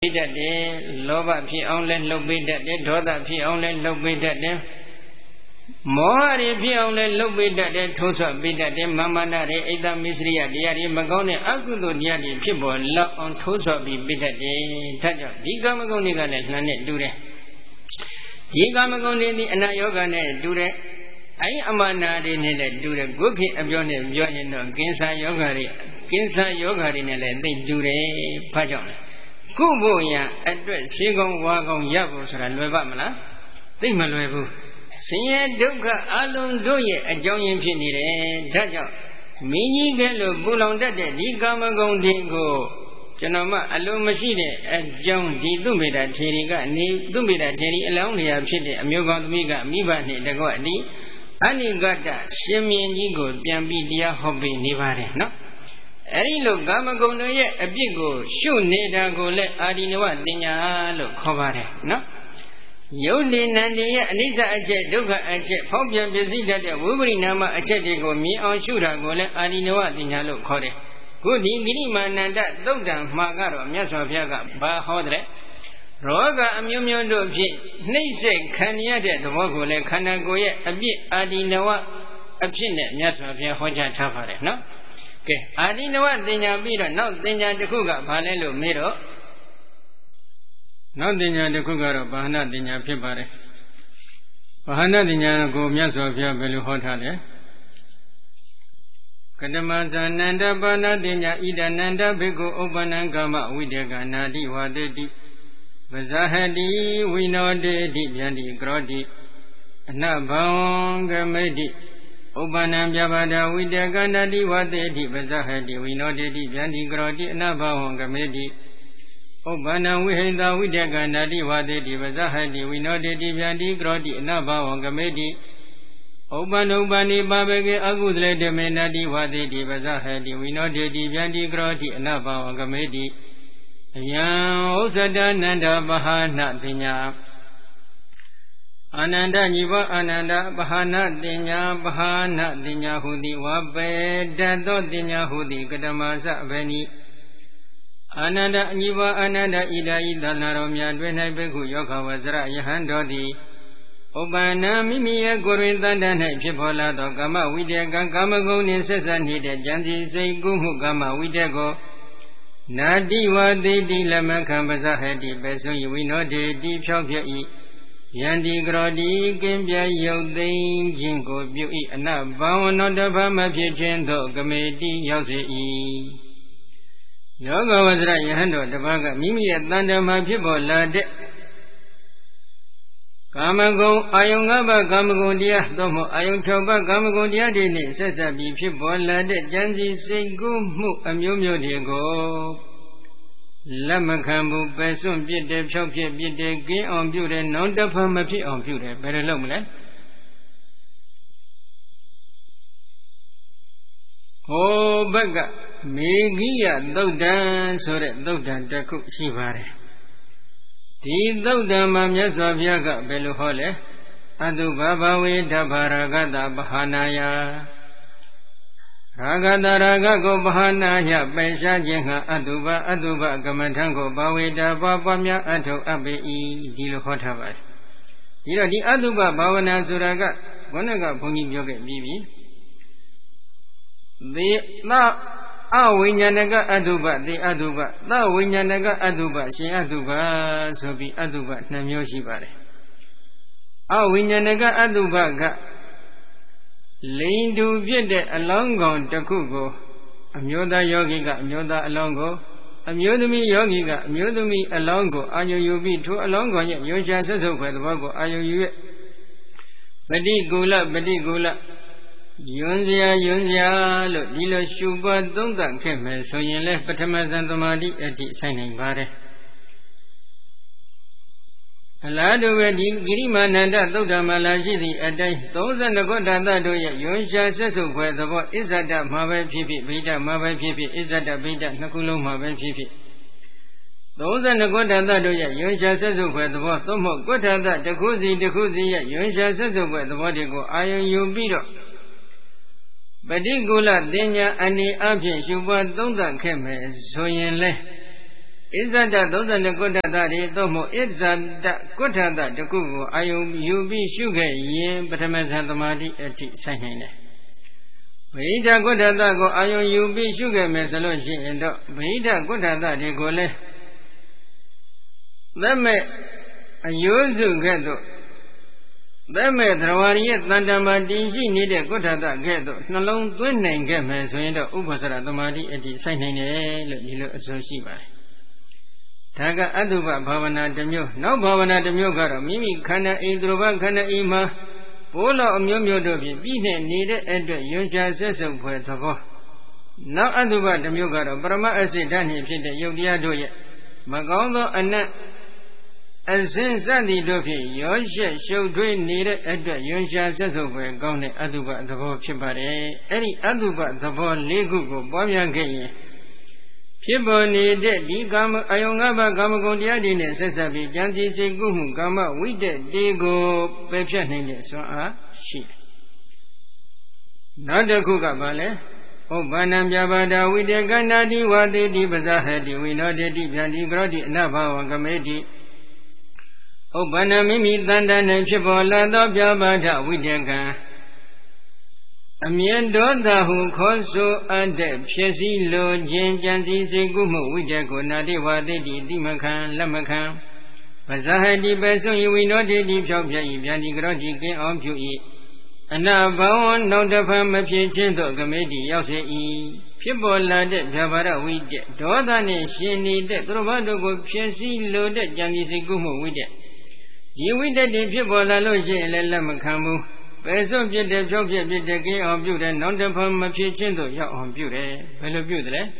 ပိတတ်တယ်လောဘဖြစ်အောင်လဲလှုပ်ပိတတ်တယ်ဒေါသဖြစ်အောင်လဲလှုပ်ပိတတ်တယ်မောဟတွေဖြစ်အောင်လဲလှုပ်ပိတတ်တယ်ထိုးဆွပိတတ်တယ်မာမနာတွေအိတ်သမစ္စရိယတရားတွေမကောင်းတဲ့အကုသိုလ်တရားတွေဖြစ်ပေါ်လောက်အောင်ထိုးဆွပြီးပိတတ်တယ်ဒါကြောင့်ဒီကာမဂုဏ်တွေကလည်းနှံနဲ့တူတယ်ဒီကာမဂုဏ်တွေဒီအနာယောဂနဲ့တူတယ်အမနာတွေနဲ့လည်းတူတယ်ကိုယ်ခင်အပြောနဲ့ပြောရင်တော့ကင်းစာယောဂတွေနဲ့လည်းသိတူတယ်ဘာကြောင့်လဲကုဖို့ရအတွက်ရှင်းကောင်းဝါကောင်းရဖို့ဆိုတာလွယ်ပါမလားသိမလွယ်ဘူးဆင်းရဲဒုက္ခအလုံးတို့ရဲ့အကြောင်းရင်းဖြစ်နေတယ်ဒါကြောင့်မင်းကြီးကဲလို့ပူလောင်တတ်တဲ့ဒီကာမဂုဏ်တွေကိုကျွန်တော်မှအလုံးမရှိတဲ့အကြောင်းဒီသူမေတ္တာထေရီကနေသူမေတ္တာထေရီအလောင်းလျာဖြစ်တဲ့အမျိုးကောင်းသမီးကမိဘနဲ့တကွအဒီအနိဂတရှင်မြင်းကြီးကိုပြန်ပြီးတရားဟောပေးနေပါတယ်နော်အဲဒီလိုကာမဂုဏ်တွေရဲ့အပြစ်ကိုရှုနေတာကိုလည်းအာဒီနဝတင်ညာလို့ခေါ်ပါတယ်နော်ယုတ်ဒီနန္ဒီရဲ့အနိစ္စအချက်ဒုက္ခအချက်ဖောက်ပြန်ပြည့်စည်တတ်တဲ့ဝိပရိနာမအချက်တွေကိုမြင်အောင်ရှုတာကိုလည်းအာဒီနဝတင်ညာလို့ခေါ်တယ်ခုဒီဂိရိမာနန္ဒသုတ်တံမှာကတော့မြတ်စွာဘုရားကဘာဟောတယ်ရောဂအမျိုးမျိုးတို့ဖြင့်နှိမ့်ဆက်ခံရတဲ့သဘောကိုလည်းခန္ဓာကိုယ်ရဲ့အပြစ်အာဒီနဝအဖြစ်နဲ့မြတ်စွာဘုရားဟောကြားထားပါတယ်နော်ကဲအာဒီနဝတင်ညာပြီးတော့နောက်တင်ညာတစ်ခုကဘာလဲလို့မေးတော့နောက်တင်ညာတစ်ခုကတော့ဘာဟနာတင်ညာဖြစ်ပါတယ်ဘာဟနာတင်ညာကိုမြတ်စွာဘုရားဘယ်လိုဟောထားလဲကတမသနန္ဒပါဏတင်ညာဣဒနန္ဒဘေကုဥပ္ပနံကာမဝိတေကနာတိဝါတေတိပဇာဟတိဝိနောတေတိဗျန္တိကရောတိအနဘောင်ကမိတိဥပ္ပနံပြပါဒဝိတေကနာတိဝါတေတိပဇာဟတိဝိနောတေတိဗျန္တိကရောတိအနဘောင်ကမိတိဥပ္ပနံဝိဟိတဝိတေကနာတိဝါတေတိပဇာဟတိဝိနောတေတိဗျန္တိကရောတိအနဘောင်ကမိတိဥပ္ပနုပ္ပနိပါပေကေအကုသလေတမေနာတိဝါတေတိပဇာဟတိဝိနောတေတိဗျန္တိကရောတိအနဘောင်ကမိတိအယံဥစ္စတနန္ဒပဟာနတင်ညာအာနန္ဒညီဘောအာနန္ဒပဟာနတင်ညာပဟာနတင်ညာဟုသည်ဝပေတတ်သောတင်ညာဟုသည်ကတမသဗေနိအာနန္ဒညီဘောအာနန္ဒဣဒာဤသနာတော်များတွင်၌ဘိက္ခုယောဂဝဇရယဟန်တော်သည်ဥပ္ပန္နမိမိရဲ့ကိုယ်တွင်တန်တန်၌ဖြစ်ပေါ်လာသောကာမဝိတေကံကာမဂုဏ်နှင့်ဆက်ဆက်နေတဲ့ဉာဏ်စီစိတ်ကူးမှုကာမဝိတေကိုနာတိဝသေတိလမခံပဇဟတိပဲဆိုဝိနောတေတိဖြောင်းပြ၏ယန္တိကရောတိကင်းပြရုပ်သိမ်းခြင်းကိုပြု၏အနဘာဝနောတဖမဖြစ်ခြင်းသို့ကမေတိရောက်စေ၏ယောဂဝဇရယဟန်တော်တပါးကမိမိရဲ့တန်တမှာဖြစ်ပေါ်လာတဲ့ကာမဂုဏ်အာယုံ၅ပါးကာမဂုဏ်တရားသို့မဟုတ်အာယုံ၆ပါးကာမဂုဏ်တရားတွေနှင့်ဆက်ဆက်ပြီးဖြစ်ပေါ်လာတဲ့ဉာဏ်စီစိတ်ကူးမှုအမျိုးမျိုးတွေကိုလက်မခံဘူးပဲစွန့်ပြစ်တယ်ဖြောက်ပြစ်ပြစ်တယ်ကင်းအောင်ပြုတယ်နောင်တစ်ဖန်မဖြစ်အောင်ပြုတယ်ဘယ်လိုလုပ်မလဲဟိုဘက်ကမေဂိယသုတ်တံဆိုတဲ့သုတ်တံတစ်ခုရှိပါတယ်ဒီသုတ်တံမှာမြတ်စွာဘုရားကဘယ်လိုဟောလဲအတုဘဘဝေဓဗ္ဗရာဂတပဟာနာယရာဂတရာဂကိုပဟာနာယပယ်ရှားခြင်းဟာအတုဘကမ္မထံကိုဘဝေတပွားများအထုအပ်ပေ၏ဒီလိုဟောထားပါတယ်ဒီတော့ဒီအတုဘဘာဝနာဆိုတာကဘုန်းကဘုန်းကြီးပြောခဲ့ပြီးပြီသေသအဝိညာဏကအတုပသေအတုပသဝိညာဏကအတုပရှင်အတုပဆိုပြီးအတုပ2မျိုးရှိပါတယ်အဝိညာဏကအတုပကလိန်တူဖြစ်တဲ့အလောင်းကောင်တစ်ခုကိုအမျိုးသားယောဂီကအမျိုးသားအလောင်းကိုအမျိုးသမီးယောဂီကအမျိုးသမီးအလောင်းကိုအာယုယူပြီးထိုအလောင်းကောင်ရဲ့ရွှန်ရှားဆက်ဆုပ်ခွဲသဘောကိုအာယုယူရဲ့ပฏิကူလယွန်းစရာလို့ဒီလိုရှုပွားသုံးသပ်ခဲ့မယ်ဆိုရင်လည်းပထမဇန်သမာဓိအထိဆိုင်နိုင်ပါတယ်အလားတူပဲဒီဂိရိမာနန္ဒသုတ်တံမှာလာရှိသည့်အတိုင်း32ခုဓာတ်တို့ရဲ့ယွန်းရှားဆက်ဆုပ်ခွဲသဘောအစ္ဆဒမှာပဲဖြစ်ဖြစ်ဗိဒ္ဓမှာပဲဖြစ်ဖြစ်အစ္ဆဒဗိဒ္ဓနှစ်ခုလုံးမှာပဲဖြစ်ဖြစ်32ခုဓာတ်တို့ရဲ့ယွန်းရှားဆက်ဆုပ်ခွဲသဘောသို့မဟုတ်ကုဋ္ဌာတတစ်ခုစီရဲ့ယွန်းရှားဆက်ဆုပ်ခွဲသဘောတွေကိုအာယုံယူပြီးတော့ပฏิကူလတင်ညာအနေအဖြင့်ရှုပွားသုံးသပ်ခဲ့မယ်ဆိုရင်လဲ Izada Dodana Kodadari, Tomo, Izada Kodada, the Kugu, you be sugar, ye, but a Mazamadi at Sahine. Veda Godadago, Ayo, you be sugar, Mesaloshi, and Veda Godada, de Gole. Then may a Yuzu Gado. Then may Rawari, Nandamadi, needed Godada Gado, no long twin name game as when the Ubasara Damadi at Sahine, Lilo Soshiba. Taga Aduba Bhavana Demio, no Bhavana Demio Garo, Mimi Kana Idruba Kana Ima, Pola Omyo Dobi, Bine needed and Yunja says of Puerto. Now Aduba Demio Garo, Brahma as a Dani Pita Yogia Doya, Magondo and as since Sandy Dofi, Yosha showed drain needed at the Yunja says of Gone Aduba the Bo Chibare, any Aduba the Bo Legu, Boyan Gay. People needed the Gama Ayongaba Gamagondia Dine Sesabi, Janti Segumu Gama, we did they go Pepshan, so she. Not the Kugabale, O Banam Yabada, we the Ganadi, what they did Bazahadi, we know the deep Janti Grodi, Nava, Gamedi. O Banamimi, Dandan and Chipola, Yabada, we the Gan. Amiendo who conso and Chesi Lo Jen Jansi Segumu, we go Nadiwa de Dimakan, Lamakan. Bazahadi Beso, we know the deep job, Yanti Grodi, on you eat. And now bound no the fam of Pietro Gamedi, Yose. People landed Javara, we did. Dodane, she needed Trovado go Chesi Lo de Jansi Segumu, we did. You with the people Laloje and Lamakambu. Peso più de più de che ho più de non de forma più cento io ho più de quello più de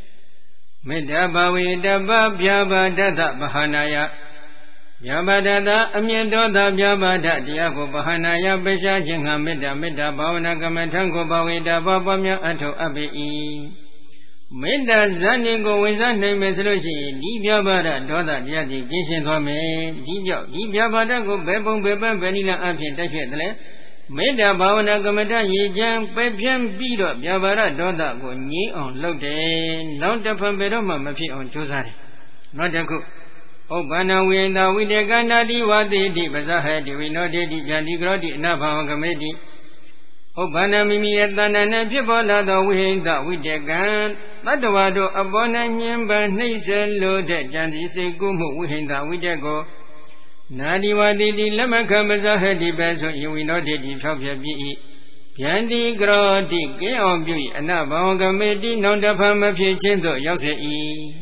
Medaba we daba byaba dada bahanaya Byaba dada amyedo da byaba da diago bahanaya besha jinga meda bhavana kamathango bhavida bhavamya atho abei Meda zani go wizan name me slo shi di byaba da doda diya di kishin thwa me di jaw di byaba da go bebong beban benila aphin tat phit dele Meda Bhavana Gamata Yijam Pepjam Bido Yabara Doda go Ni on Lode, not the Pambedoma Mafi on Chosari. Not a cook. O Bana Winda with the Ganadi, what they did, Bazahadi, we know they did Yandi Grodi, Nava Gamedi. O Bana Mimi at Dana Pibola, the Winda with the Gan, Matawado, Abona Nyamba, Nation loaded, Jandi Segumu, Winda with the go. Nadiwa didi lamaka bazahadi baso you know didi propia bi Yandi grodi ge on bui anabanga medi non da fama phi chin do yauk se I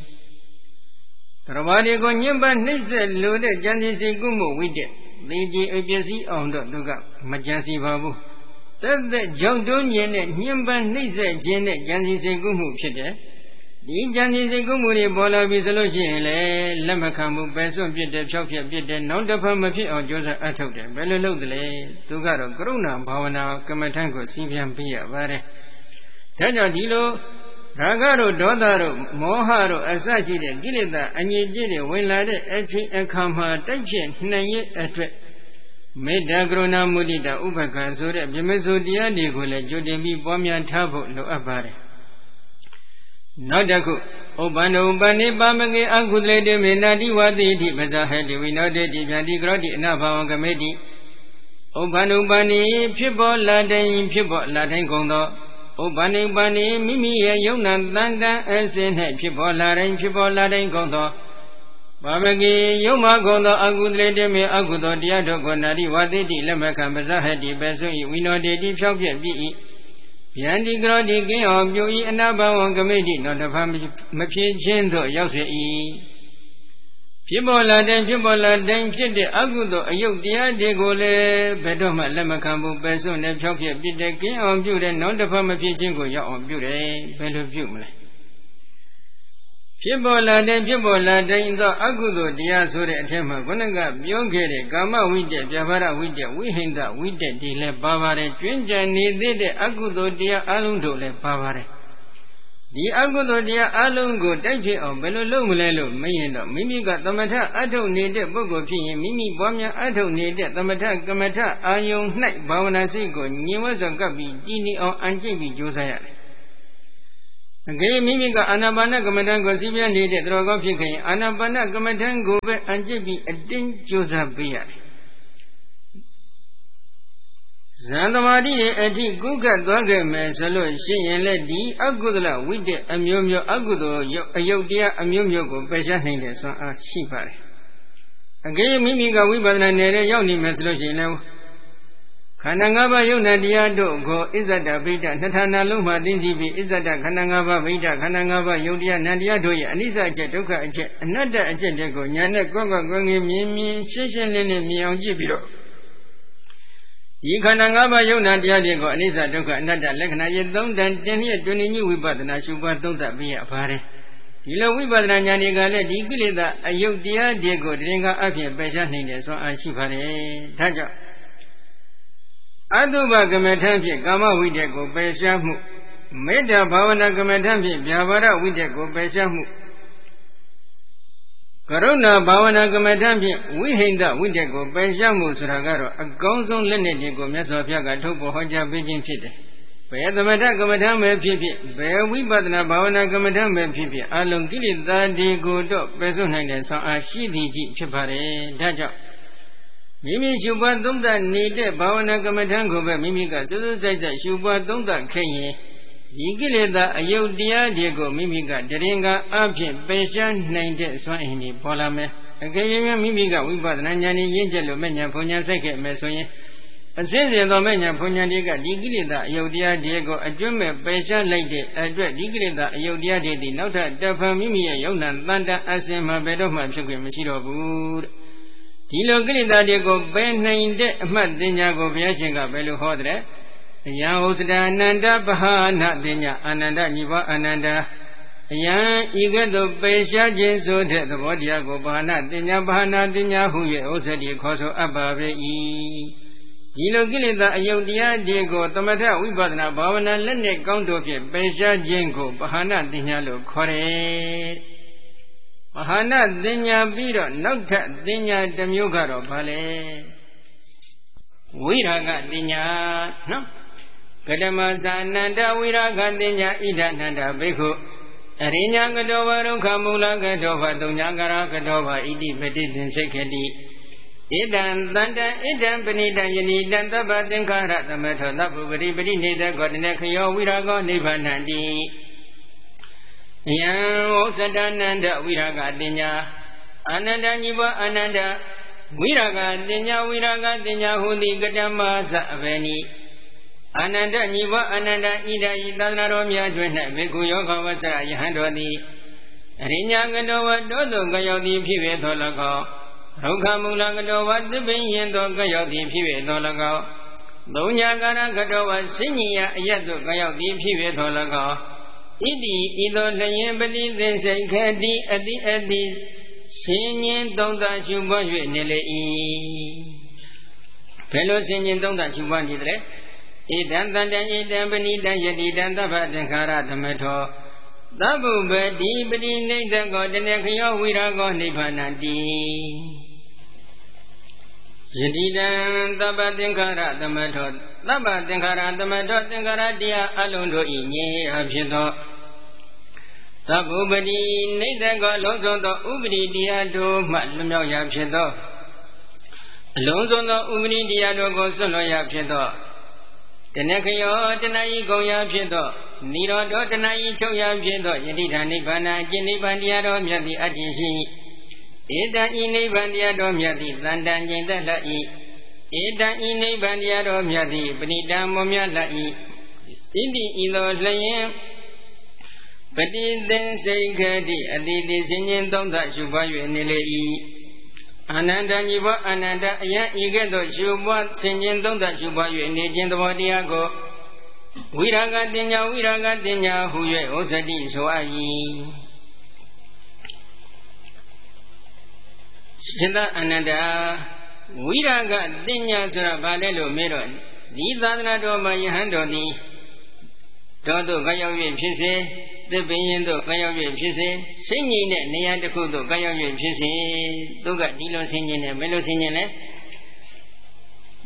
Tarawadi go nyimba nisse lo de jansi segumu wide Didi apyasi on do duka majansi babu Tat the jong do nyin ne nyimba nisse jin ne jansi segumu phit de Di Jansi Segumuri Bola Bisolo Shile, Lamakambu, Beson Pit, Chopia Pit, non the Pamapi or Joseph Atode, Bello Dele, Tugaro, Gruna, Bavana, Kamatango, Sipian Pia, Vare. Taja Dilo, Ragaro, Dodaro, Moharo, Asachi, Gilida, Anjili, Winlade, Echi, and Kama, Tachi, Naye, Atwe. Medagrona Mudida, Ubaka, Sura, Bimezo Diadigula, Jodemi, Bomia Tabo, Lo Abare. Nadaku, Obano Bani Bamagi Agudle de Menadi Wadi, Bazahadi, we know the Diandi Grodi, Nava Gamedi. Obano Bani, Pibo Laden, Pibo Laden Gondo. Obani Bani, Mimi, Yona, Landa, and Sen, Pibo Laden Gondo. Bamagi, Yoma Gondo, Agudle de Me Agudo, Diado Gonadi, Wadi, Lamaka, Bazahadi, Basu, we know the deep shop be. Yandi Grodi Gay of Yui and Abba Gamedi, not a family Mapi Gendo, Yose. People Laden, Pit, Agudo, Ayudia de Gole, Bedoma, Lamakambu, Beso, and Chopia, Bid the King of Jude, not the family Jingo, Yaw of Jude, Bello Jumle. People Laden, the Agudo, Diasure, Tema, Gonaga, Biogere, Gama, with the Javara, with the Wihinda, with the Dile Bavare, Twinja, needed Agudo, dear Alundo, le Bavare. The Agudo, dear Alungo, Daji, or Bello Mulelo, Mayendo, Mimi got the matter, Ato needed Bogopi, Mimi Bomia, Ato needed the matter, Gamata, Ayong, Night, Bavana Sigo, Niwas of Gabi, Dini or Anjibi, Josiah. အကယ်မိမိကအာနာပါနကမ္မဋ္ဌာန်းကိုစီးပြနေတဲ့တော်ကောင်းဖြစ်ခင်အာနာပါနကမ္မဋ္ဌာန်းကိုပဲအကျင့်ပြီးအတင်းကြိုးစားပေးရတယ်ဇန်သမာဓိရဲ့အထိကုကတ်သွားခဲ့မယ်ဆိုလို့ရှိရင်လည်းဒီအကုသလဝိတ္တအမျိုးမျိုးအကုသိုလ်အယုတ်တရားအမျိုးမျိုးကိုပယ်ရှားနိုင်တဲ့ဆွမ်းအားရှိပါတယ်အကယ်မိမိကဝိပဿနာနယ်ရောက်နေမယ်ဆိုလို့ရှိရင်လည်းခန္ဓာ၅ပါးယုံနာတရားတို့ကိုအစ္ဆဒဗိဒ္ဓနှစ်ဌာနလုံးမှာသိသိပြီးအစ္ဆဒခန္ဓာ၅ပါးဗိဒ္ဓခန္ဓာ၅ပါးယုံတရားနံတရားတို့ရဲ့အနိစ္စအချက်ဒုက္ခအချက်အနတ္တအချက်တွေကိုညာနဲ့ကွက်ကွက်ကွယ်ငယ်မြင်မြင်ရှင်းရှင်းလင်းလင်းမြင်အောင်ကြည့်ပြီးတော့ဒီခန္ဓာ၅ပါးယုံနာတရားတွေကိုအနိစ္စဒုက္ခအနတ္တလက္ခဏာရဲ့သုံးတန်တင်လျက်တွင်ညဝိပဿနာရှုပွားသုံးသပ်ပြီးရပါတယ်ဒီလိုဝိပဿနာဉာဏ်တွေကလည်းဒီကိလေသာအယုတ်တရားတွေကိုတရင်ကအဖြစ်ပယ်ရှားနိုင်တယ်ဆိုအားရှိပါတယ်ဒါကြောင့်အတုပကမ္မထံဖြင့်ကာမဝိတ္တကိုပယ်ရှားမှုမေတ္တာဘာဝနာကမ္မထံဖြင့်ဗျာပါဒဝိတ္တကိုပယ်ရှားမှုကရုဏာဘာဝနာကမ္မထံဖြင့်ဝိဟိန္ဒဝိတ္တကိုပယ်ရှားမှုဆိုတာကတော့အကောင်းဆုံးလက်နက်တွေကိုမြတ်စွာဘုရားကထုတ်ပေါ်ဟောကြားပေးခြင်းဖြစ်တယ်။ဘယ်သမထကမ္မထံပဲဖြစ်ဖြစ်ဘယ်ဝိပဿနာဘာဝနာကမ္မထံပဲဖြစ်ဖြစ်အလုံးကိလေသာတွေကိုတော့ပယ်စွန့်နိုင်တဲ့ဆောင်းအားရှိသည်ကြီးဖြစ်ပါတယ်။ဒါကြောင့်မိမိရှုပွားသုံးသပ်နေတဲ့ဘာဝနာကမ္မထံကိုပဲမိမိကစူးစူးစိုက်စိုက်ရှုပွားသုံးသပ်ခဲ့ရင်ဒီကိလေသာအယုတ်တရားတွေကိုမိမိကတရင်ကအဖြစ်ပယ်ရှားနိုင်တဲ့စွမ်းအင်တွေပေါ်လာမယ်အကယ်၍မိမိကဝိပဿနာဉာဏ်ရင့်ကျက်လို့မဲ့ဉာဏ်ဘုံဉာဏ်စိုက်ခဲ့မယ်ဆိုရင်အစဉ်စဉ်သောမဲ့ဉာဏ်ဘုံဉာဏ်တွေကဒီကိလေသာအယုတ်တရားတွေကိုအကျွတ်မဲ့ပယ်ရှားလိုက်တဲ့အတွက်ဒီကိလေသာအယုတ်တရားတွေဒီနောက်ထပ်တဖန်မိမိရဲ့ယုံနာတန်တအစင်မှာဘယ်တော့မှဖြစ်ခွင့်မရှိတော့ဘူးတဲ့ဒီလိုကိလေသာတွေကိုပယ်နိုင်တဲ့အမှတ်တင်ညာကိုဘုရားရှင်ကဘယ်လိုဟောတဲ့အယံဥစ္စဒာအနန္တပဟာနာတင်ညာအာနန္ဒညီဘအာနန္ဒာအယံဤကဲ့သို့ပယ်ရှားခြင်းဆိုတဲ့သဘောတရားကိုဘာနာတင်ညာဘာနာတင်ညာဟု၍ဥစ္စတိခေါ်ဆိုအပ်ပါပေ၏ဒီလိုကိလေသာအယုတ်တရားတွေကိုသမထဝိပဿနာဘာဝနာလက်နဲ့ကောင်းတို့ဖြင့်ပယ်ရှားခြင်းကိုဘာနာတင်ညာလို့ခေါ်တယ်မဟာနာတင်ညာပြီးတော့နောက်ထပ်တင်ညာတစ်မျိုးကတော့ဘာလဲဝိရာဂတင်ညာနော်ကတမသာနန္ဒဝိရာဂတင်ညာဣဒနန္ဒဘိက္ခုအရိညာကတောဘရုခမူလကတောဘတုံညာကရကတောဘဣတိပတိသင်္စိခတိဣဒံတန္တံဣဒံပဏိတံယနိတံသဗ္ဗသင်္ခါရသမထောသဗ္ဗပရိပရိနေတကောတနေခယောဝိရာဂောနိဗ္ဗာနန္တိယံဝௌစတနန္ဒဝိရာဂတင်ညာအာနန္ဒညီဘအာနန္ဒဝိရာဂတင်ညာဝိရာဂတင်ညာဟူသည်ကတမသအဘယ်နိအာနန္ဒညီဘအာနန္ဒဣဒဤသန္တာတော်များတွင်၌ဘေကုယောဂဝဆရာယဟန်တော်သည်အရိညာကတောဝတောတုကရောက်သည်ဖြစ်၍သော၎င်းရုခမူလကတောဝသဗ္ဗညင်သောကရောက်သည်ဖြစ်၍သော၎င်းသုံးညာကာရကတောဝစဉ္ညယအယတ်သို့ကရောက်သည်ဖြစ်၍သော၎င်းဣတိဤသို့လျင်ပတိသင်္စိခတိအတိအတိရှင်ញင်းသုံးသရှုပွား၍နေလေ၏ဘယ်လိုရှင်ញင်းသုံးသရှုပွားနေသလဲဣဒံတန္တံဣဒံပဏိတံယတိတံသဗ္ဗသင်္ခါရသမထောသဗ္ဗုပတိပတိနိဒကောတနေခယောဝိရာဂောနိဗ္ဗာနတိယတိတံသဗ္ဗသင်္ခါရသမထောသဗ္ဗသင်္ခါရသမထောသင်္ခါရတရားအလုံးတို့ဤငြိအဖြစ်သောသဗ္ဗုပတိနိဒကောလုံးစုံသောဥပတိတရားတို့မှလွမြောက်ရာဖြစ်သောအလုံးစုံသောဥပတိတရားတို့ကိုစွန့်လွတ်ရာဖြစ်သောတဏခယောတဏှိကုံရာဖြစ်သောနိရောဓတဏှိချုပ်ရာဖြစ်သောယတိဌာနိဗ္ဗာန်အကျင့်နိဗ္ဗာန်တရားတော်မြတ်သည့်အတ္တိရှိဧတံဤနိဗ္ဗာန်တရားတော်မြတ်သည့်သန္တံကျင့်သက်လ၏ဧတံဤနိဗ္ဗာန်တရားတော်မြတ်သည့်ပဏိတံမောမြတ်လ၏ဣတိဤသို့လျင်ပတိသင်္စိခတိအတိတိစဉ္ဉ်သုံးသရှုပွား၍နေလေ၏အာနန္ဒညီဘအာနန္ဒအယံဤကဲ့သို့ရှုပွားစဉ္ဉ်သုံးသရှုပွား၍နေခြင်းသဘောတရားကိုဝိရာဂတင်ညာဝိရာဂတင်ညာဟူ၍ဩဇတိဆိုအပ်၏ရှင်သာအာနန္ဒဝိရာဂတင်ညာဆိုတာဘာလဲလို့မေးတော့ဒီသာသနာတော်မှာယဟန်တော်သည်တော်သို့ကြောက်၍ဖြစ်စေသစ်ပင်ရင်တို့ကရောက်၍ဖြစ်စေဆင်းញိတဲ့နေရာတစ်ခုသို့ကရောက်၍ဖြစ်စေသူကဒီလိုဆင်းញိနဲ့ဘယ်လိုဆင်းញိလဲ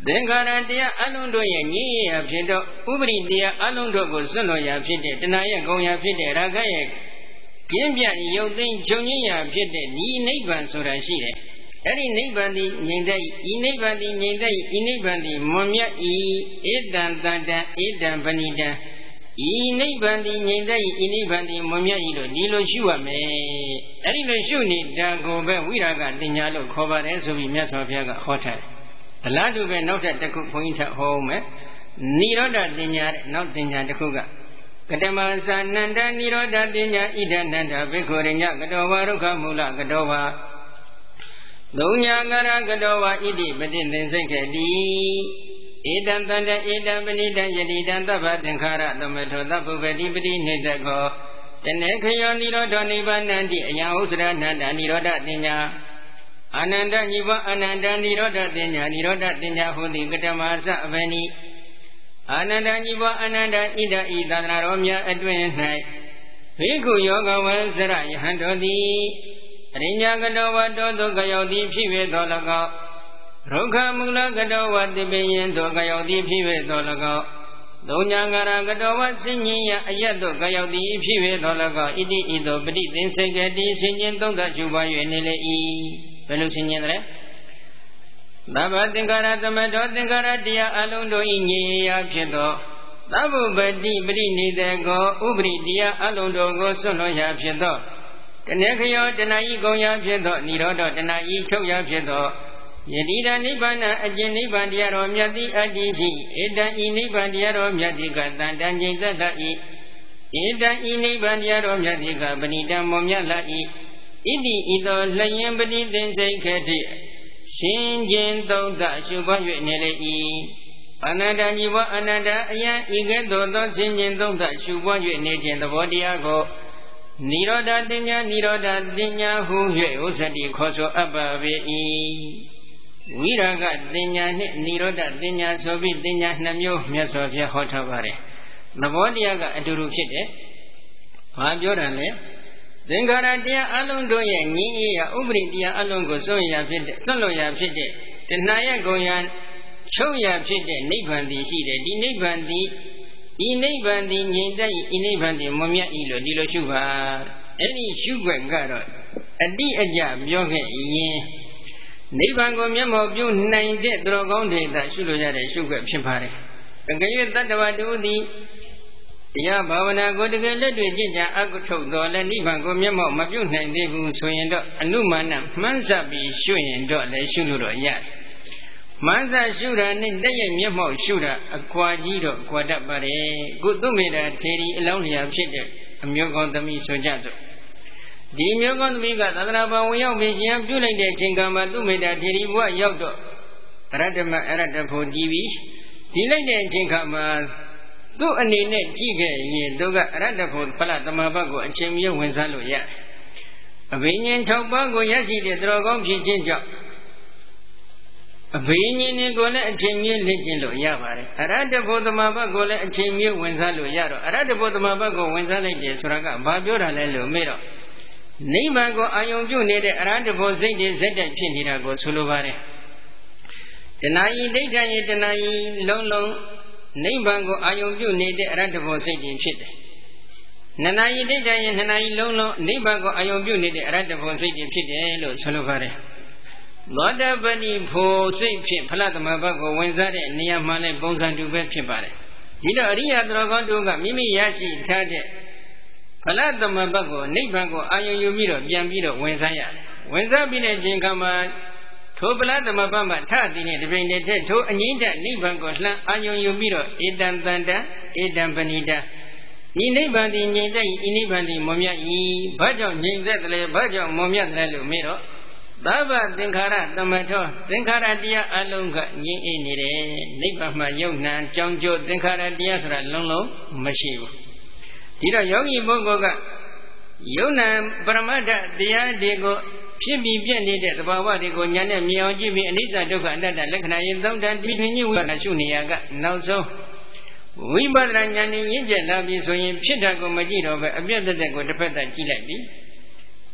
သင်္ခါရတရားအလုံးတို့ရဲ့ညီရဖြစ်တော့ဥပရိတရားအလုံးတို့ကိုစွန့်လွတ်ရာဖြစ်တဲ့တဏှာရဲ့ဂုံရာဖြစ်တဲ့ရာဂရဲ့ကင်းပြရုပ်သိမ်းချုပ်ငြိမ်းရာဖြစ်တဲ့ဒီနိဗ္ဗာန်ဆိုတာရှိတယ်။အဲ့ဒီနိဗ္ဗာန်ဒီငြိမ်သက်ဤနိဗ္ဗာန်ဒီငြိမ်သက်ဤနိဗ္ဗာန်ဒီမွန်မြတ်ဤဧတံတန္တံဧတံပဏိတံဤနိဗ္ဗာန်ဒီငြိမ်သက်ဤနိဗ္ဗာန်ဒီမွန်မြတ်ဤလို့ဒီလိုရှုရမယ်။အဲ့ဒီလိုရှုနေတာကိုပဲဝိရာဂတင်ညာလို့ခေါ်ပါတယ်ဆိုပြီးမြတ်စွာဘုရားကဟောထားတယ်။အလားတူပဲနောက်ထပ်တစ်ခုဘုန်းကြီးထပ်ဟောမယ်။နိရောဓတင်ညာတဲ့နောက်တင်ညာတစ်ခုကကတမသနန္တနိရောဓတင်ညာဣဒနန္တဘေခောရညကတောဝရုခမူလကတောဝလုံညာကရကတောဝဣတိပတိသင်္စိတ်ခေတိဧတံတန္တဧတံပဏိတံယတိတံသဗ္ဗသင်္ခါရသမထောသဗ္ဗုပတိပတိနေသကောတနေခယောနိရောဓနိဗ္ဗာနံတိအယံဥစ္စရဏန္တနိရောဓတင်ညာအာနန္ဒညီဝအာနန္ဒနိရောဓတင်ညာနိရောဓတင်ညာဟောတိကတမသအဘနိအာနန္ဒညီဝအာနန္ဒဣဒဤသန္တရာတော်မြတ်အတွင်၌ဘေကုယောဂဝဆရယဟံတော်သည်အရိညာကတောဝတောတုကယောတိဖြစ်၍တော်၎င်းရုခမူလကတောဝတိပိယံတောကယောတိဖြစ်၍တော်၎င်းသုံးညာကရကတောဝဆင်ញင်ယအယတ်တောကယောတိဖြစ်၍တော်၎င်းဣတိဤသို့ပဋိသင်္စိတ်ကတိဆင်ញင်သုံးသရှုပါ၍နေလေ၏ဘယ်လိုဆင်ញင်တယ်သဗ္ဗသင်္ခါရသမတောသင်္ခါရတရားအလုံးတို့၏ငြိမ်ရာဖြစ်သောသဗ္ဗုပတိပရိနိဒေကောဥပရိတရားအလုံးတို့ကိုစွန့်လွတ်ရာဖြစ်သောတဏှခယောတဏှာဤဂုံရာဖြစ်သောនិရောဓတဏှာဤချုပ်ရာဖြစ်သောယတိတနိဗ္ဗာန်အကျဉ်နိဗ္ဗာန်တရားတော်မြတ်တိအတ္တိရှိဧတံဤနိဗ္ဗာန်တရားတော်မြတ်တိကတန်တန်ငြိမ်သက်လာ၏ဧတံဤနိဗ္ဗာန်တရားတော်မြတ်တိကပဏိတံမွန်မြတ်လာ၏ဣတိဤသောလျင်ပတိသင်္စိတ်ခေတိရှင်ခြင်းသုံးသရှုပွား၍နေလေ၏အနန္တညီဝအနန္တအယံဤကဲ့သို့သောရှင်ခြင်းသုံးသရှုပွား၍နေခြင်းသဘောတရားကိုနိရောဓတင်ညာနိရောဓတင်ညာဟု၍ဥစ္စတိခေါ်ဆိုအပ်ပါပေ၏ဝိရာဂတင်ညာနှင့်နိရောဓတင်ညာဆိုပြီးတင်ညာနှစ်မျိုးမြတ်စွာဘုရားဟောထားပါတယ်သဘောတရားကအတူတူဖြစ်တယ်ဘာပြောတာလဲသင်္ခါရတရားအလုံးတို့ရဲ့ငြိမ်းအေးရာဥပရိတရားအလုံးကိုစွန့်ရဖြစ်တဲ့သွန့်လွတ်ရဖြစ်တဲ့တဏှာရဲ့ဂုံရချုပ်ရဖြစ်တဲ့နိဗ္ဗာန်တည်ရှိတယ်ဒီနိဗ္ဗာန်တည်ဤနိဗ္ဗာန်သည်ငြိမ်သက်ဤနိဗ္ဗာန်သည်မမြတ်ဤလို့ဒီလိုရှုပါအဲ့ဒီရှုွက်ကတော့အတိအကျပြောခဲ့ရင်နိဗ္ဗာန်ကိုမျက်မှောက်ပြုနိုင်တဲ့သူတော်ကောင်းတွေသာရှုလို့ရတဲ့ရှုွက်ဖြစ်ပါတယ်အကယ်၍တတ္တဝတုသည်တရားဘာဝနာကိုတကယ်လက်တွေ့ကျင့်ကြံအကုထုတ်တော်လဲနိဗ္ဗာန်ကိုမျက်မှောက်မပြုနိုင်သေးဘူးဆိုရင်တော့အနုမာနမှန်းဆပြီးရှုရင်တော့လည်းရှုလို့တော့ရတယ်မှန်းဆရှုတာနဲ့တည့်ရဲ့မျက်မှောက်ရှုတာအကွာကြီးတော့ကွာတတ်ပါတယ်ကုသမေတ္တာထေရီအလောင်းလျာဖြစ်တဲ့အမျိုးကောင်းသမီးဆိုကြစို့ဒီမျိုးကောင်းသမီးကသန္တရာဘဝင်ရောက်ပြီးရှင်ပြုလိုက်တဲ့အချိန်ကမှသူမေတ္တာထေရီဘဝရောက်တော့အရတ္တမအရတ္တဖို့ကြည်ပြီးဒီလိုက်တဲ့အချိန်ခါမှာသူ့အနေနဲ့ကြည့်ခဲ့ရင်သူကအရတ္တဖို့ဖလသမဘတ်ကိုအချိန်မြဲဝင်စားလို့ရတယ်အဘိညာဉ်၆ပါးကိုရရှိတဲ့သတော်ကောင်းဖြစ်ခြင်းကြောင့်အဘိညာဉ်တွေကိုလည်းအချိန်မြဲလေ့ကျင့်လို့ရပါတယ်အရတ္တဖို့သမဘတ်ကိုလည်းအချိန်မြဲဝင်စားလို့ရတော့အရတ္တဖို့သမဘတ်ကိုဝင်စားလိုက်တယ်ဆိုတာကဘာပြောတာလဲလို့မေးတော့နိဗ္ဗာန်ကိုအာယုံပြုနေတဲ့အရဟတဖို့စိတ်တွေဇက်တိုက်ဖြစ်နေတာကိုဆိုလိုပါတယ်တဏှာဤဒိဋ္ဌာယတဏှာဤလုံးလုံးနိဗ္ဗာန်ကိုအာယုံပြုနေတဲ့အရဟတဖို့စိတ်တွေဖြစ်တယ်နနာယဒိဋ္ဌာယနနာယလုံးလုံးနိဗ္ဗာန်ကိုအာယုံပြုနေတဲ့အရဟတဖို့စိတ်တွေဖြစ်တယ်လို့ဆိုလိုပါတယ်သောတပတိဖို့စိတ်ဖြစ်ဖလသမဘတ်ကိုဝင်စားတဲ့နေရာမှလည်းပုံစံတူပဲဖြစ်ပါတယ်ဒီတော့အရိယသတော်ကောင်းတို့ကမိမိရရှိထားတဲ့ဖလသမဘတ်ကိုနိဗ္ဗာန်ကိုအာယုံယူပြီးတော့ပြန်ပြီးတော့ဝင်စားရတယ်ဝင်စားပြီးတဲ့ချိန်ခါမှာထိုဖလသမဘတ်မှာထတည်တဲ့တပိန်တဲ့ထိုအငိမ့်တဲ့နိဗ္ဗာန်ကိုလှမ်းအာယုံယူပြီးတော့ဧတံတန္တဧတံပဏိတဤနိဗ္ဗာန်ဒီငြိမ်သက်ဤနိဗ္ဗာန်ဒီမွန်မြတ်ဤဘာကြောင့်ငြိမ်သက်တယ်လဲဘာကြောင့်မွန်မြတ်တယ်လို့မေးတော့သဗ္ဗသင်္ခါရသမထောသင်္ခါရတရားအလုံးကငြိမ်အေးနေတယ်နိဗ္ဗာန်မှာယုံနာကြောင်းကျိုးသင်္ခါရတရားဆိုတာလုံးလုံးမရှိဘူးဒီတော့ယောဂီပုဂ္ဂိုလ်ကယုံနာပရမတ္ထတရားတွေကိုဖြစ်ပြီးပြည့်နေတဲ့သဘာဝတွေကိုဉာဏ်နဲ့မြင်အောင်ကြည့်ပြီးအနိစ္စဒုက္ခအနတ္တလက္ခဏာရင်သုံးတန်တည်ထင်ကြီးဝိပဿနာရှုနေရကနောက်ဆုံးဝိပဿနာဉာဏ်နဲ့ရင့်ကျက်လာပြီဆိုရင်ဖြစ်တာကိုမကြည့်တော့ပဲအပြည့်သက်သက်ကိုတစ်ဖက်သက်ကြည့်လိုက်ပြီ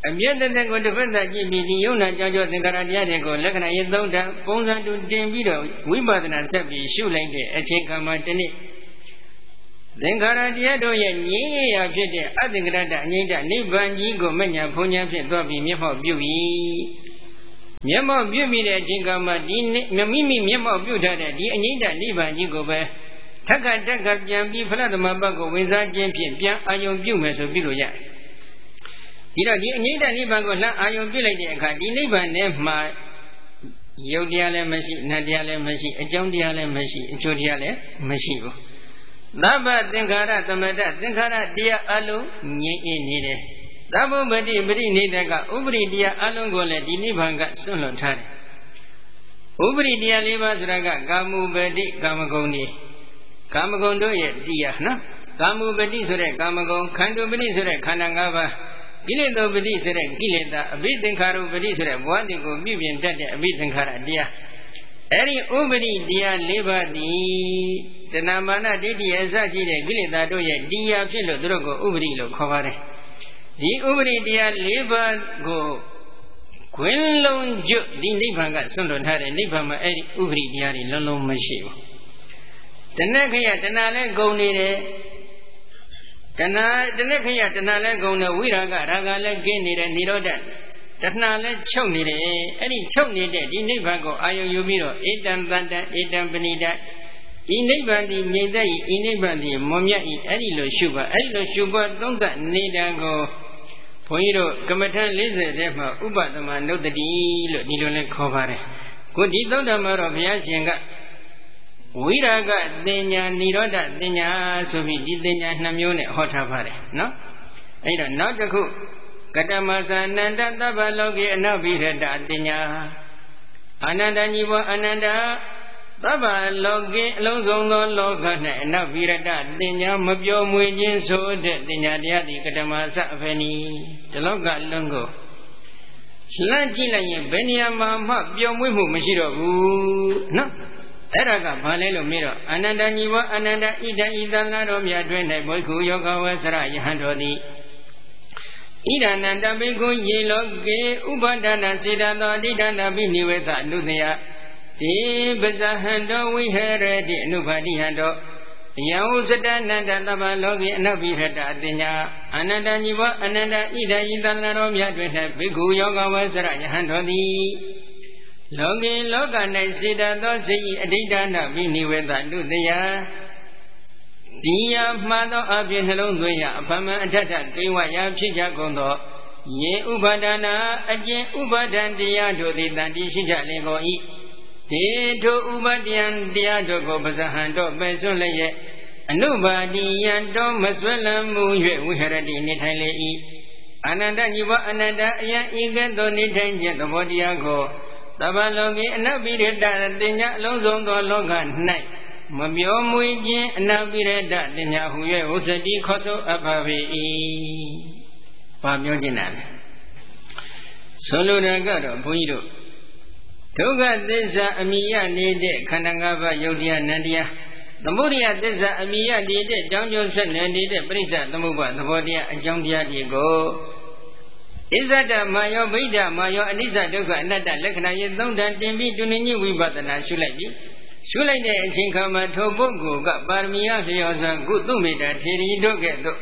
အပြည့်တဲ့ကိုတစ်ဖက်သက်ကြည့်ပြီးဒီယုံနာကြောင့်သင်္ခါရတရားတွေကိုလက္ခဏာရေးသုံးတာပုံစံတူတင်ပြီးတော့ဝိပဿနာဆက်ပြီးရှုလိုက်တဲ့အချိန်ခါမှာတစ်နေ့သင်္ခါရတရားတို့ရဲ့ငြင်းရဖြစ်တဲ့အသင်္ကရတအငြိမ့်တနိဗ္ဗာန်ကြီးကိုမညာဘုံညာဖြစ်သွားပြီးမျက်မှောက်ပြုပြီးမျက်မှောက်ပြုပြီးတဲ့အချိန်ခါမှာဒီမိမိမျက်မှောက်ပြုထားတဲ့ဒီအငြိမ့်တနိဗ္ဗာန်ကြီးကိုပဲထက်ကပြန်ပြီးဖလားသမဘတ်ကိုဝင်စားခြင်းဖြင့်ပြန်အာယုံပြုမယ်ဆိုပြုလို့ရတယ်ဒီတော့ဒီအငြိမ့်တနိဗ္ဗာန်ကိုလှမ်းအာယုံပြုလိုက်တဲ့အခါဒီနိဗ္ဗာန်ထဲမှာယုတ်တရားလည်းမရှိနတ်တရားလည်းမရှိအကြောင်းတရားလည်းမရှိအကျိုးတရားလည်းမရှိဘူးသဗ္ဗသင်္ခါရသမတသင်္ခါရတရားအလုံးငြိမ့်အေးနေတယ်သဗ္ဗပတိပရိနိဒကဥပရိတရားအလုံးကိုလည်းဒီနိဗ္ဗာန်ကဆွန့်လွတ်ထားတယ်ဥပရိတရား၄ပါးဆိုတာကကာမုပတိကာမဂုဏ်တွေကာမဂုဏ်တို့ရဲ့တရားနော်ကာမုပတိဆိုတဲ့ကာမဂုဏ်ခန္ဓုပတိဆိုတဲ့ခန္ဓာ၅ပါးကိလေသာပတိဆိုတဲ့ကိလေသာအဘိသင်္ခါရုပတိဆိုတဲ့ဘဝတည်ကိုပြုပြင်တတ်တဲ့အဘိသင်္ခါရတရားအဲ့ဒီဥပရိတရား၄ပါးဒီတဏမာနဒိဋ္ဌိအစရှိတဲ့ကိလေသာတို့ရဲ့တရားဖြစ်လို့သူတို့ကိုဥပရိလို့ခေါ်ပါတယ်ဒီဥပရိတရား၄ပါးကိုခွင်းလုံးကျွတ်ဒီနိဗ္ဗာန်ကဆွန့်လွတ်ထားတဲ့နိဗ္ဗာန်မှာအဲ့ဒီဥပရိတရားတွေလုံးလုံးမရှိဘူးတဏ္ဍခယတဏှာလည်းဂုံနေတယ်တဏှခယတဏှာလည်းဂုံတယ်ဝိရာဂရာဂလည်းကင်းနေတယ်និရောဓတဏှာလည်းချုပ်နေတယ်အဲ့ဒီချုပ်နေတဲ့ဒီနိဗ္ဗာန်ကိုအာယုံယူပြီးတော့ဧတံတန္တံဧတံပဏိတဤနိဗ္ဗာန်ဒီငြိမ့်သက်ဤနိဗ္ဗာန်ဒီမွန်မြတ်ဤအဲ့ဒီလိုရှုပါအဲ့ဒီလိုရှုပါသုံးသပ်နေတာကိုဘုန်းကြီးတို့ကမ္မထ40ထဲမှာဥပသမနုတ္တိလို့ဒီလိုလဲခေါ်ပါတယ်ကိုဒီသုံးဓမ္မတော့ဘုရားရှင်ကဝိရာဂတင်ညာនិရောဓတင်ညာဆိုပြီးဒီတင်ညာ2မျိုးနဲ့ဟောထားပါတယ်နော်အဲ့တော့နောက်တစ်ခုကတမသနန္တသဗ္ဗလောကေအနဘိရတတင်ညာအာနန္ဒညီဘောအာနန္ဒသဗ္ဗလောကေအလုံးစုံသောလောက၌အနဘိရတတင်ညာမပြောမွေခြင်းဆိုတဲ့တင်ညာတရားဒီကတမသအဖနီဒီလောကလုံးကိုလှမ်းကြည့်လိုက်ရင်ဘယ်နေရာမှာမှပျော်မွေ့မှုမရှိတော့ဘူးနော်အဲ့ဒါကဘာလဲလို့မေးတော့အာနန္ဒညီဝအာနန္ဒဣဒံဤသန္တာတော်မြတ်တွင်၌ဘိက္ခုယောဂဝဆရယဟန်တော်သည်ဣဒာနန္တဘိက္ခုယေလောကေဥပဒနာစေတသောအဋ္ဌာဏပိနိဝေသအနုတယတိပဇဟံတောဝိဟရတိအနုပါတိဟံတောယံဥစတနန္တသဗ္ဗလောကေအနဘိရတအတညာအာနန္ဒညီဝအာနန္ဒဣဒံဤသန္တာတော်မြတ်တွင်၌ဘိက္ခုယောဂဝဆရယဟန်တော်သည်လောကေလောက၌စေတသောစိတ်၏အဋ္ဌာဏပိနိဝေသတုတယဒီယမှန်သောအဖြစ်နှလုံးသွင်းရအဖမန်အထထကိဝရာဖြစ်ကြကုန်သောယေဥပါဒနာအကျင့်ဥပါဒံတရားတို့သည်တန်တိရှိကြလင်ကုန်၏ဒေထုဥပဒယံတရားတို့ကိုပဇဟံတော့ပဲဆွလျက်အနုပါတိယံတော့မဆွလမ်းမှု၍ဝိဟရတိနေထိုင်လေ၏အာနန္ဒညီဝအနန္တအယံဤကဲ့သို့နေထိုင်ခြင်းသဘောတရားကိုသဗ္ဗလောကေအနဘိရတတင်ညာအလုံးစုံသောလောက၌မပြောမွေခြင်းအနဘိရတတင်ညာဟူ၍ဥစ္စတိခေါ်ဆိုအပ်ပါ၏ဘာပြောခြင်းလဲဆိုလိုတာကတော့ဘုန်းကြီးတို့ဒုက္ခသစ္စာအမိယနေတဲ့ခန္ဓာ၅ပါးယုတ်တရားနံတရားသမုဒယသစ္စာအမိယနေတဲ့တောင်းကျိုးဆက်နေတဲ့ပြိဿသမုပ္ပါသဘောတရားအကြောင်းတရားတွေကိုဣဇဒမာယောဗိဒမာယောအနိစ္စဒုက္ခအနတ္တလက္ခဏာရဲ့သုံးတန်တင်ပြီးတုန်ညဝိပဿနာရှုလိုက်ပြီရှုလိုက်တဲ့အချိန်ခါမှာထိုပုဂ္ဂိုလ်ကပါရမီယလျော်စွာကုသမေတ္တာထေရီတို့ကဲ့သို့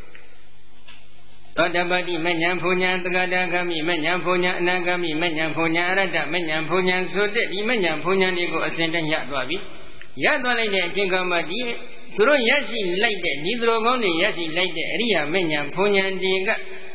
သောတပတိမဉ္ဇဉ်ဘုံညာသက္ကတာဂမိမဉ္ဇဉ်ဘုံညာအနာဂမိမဉ္ဇဉ်ဘုံညာအရတ္တမဉ္ဇဉ်ဘုံညာဆိုတဲ့ဒီမဉ္ဇဉ်ဘုံညာတွေကိုအစဉ်တည်းရသွားပြီရသွားလိုက်တဲ့အချိန်ခါမှာဒီသူတို့ရရှိလိုက်တဲ့ဒီသူတော်ကောင်းတွေရရှိလိုက်တဲ့အရိယာမဉ္ဇဉ်ဘုံညာတွေက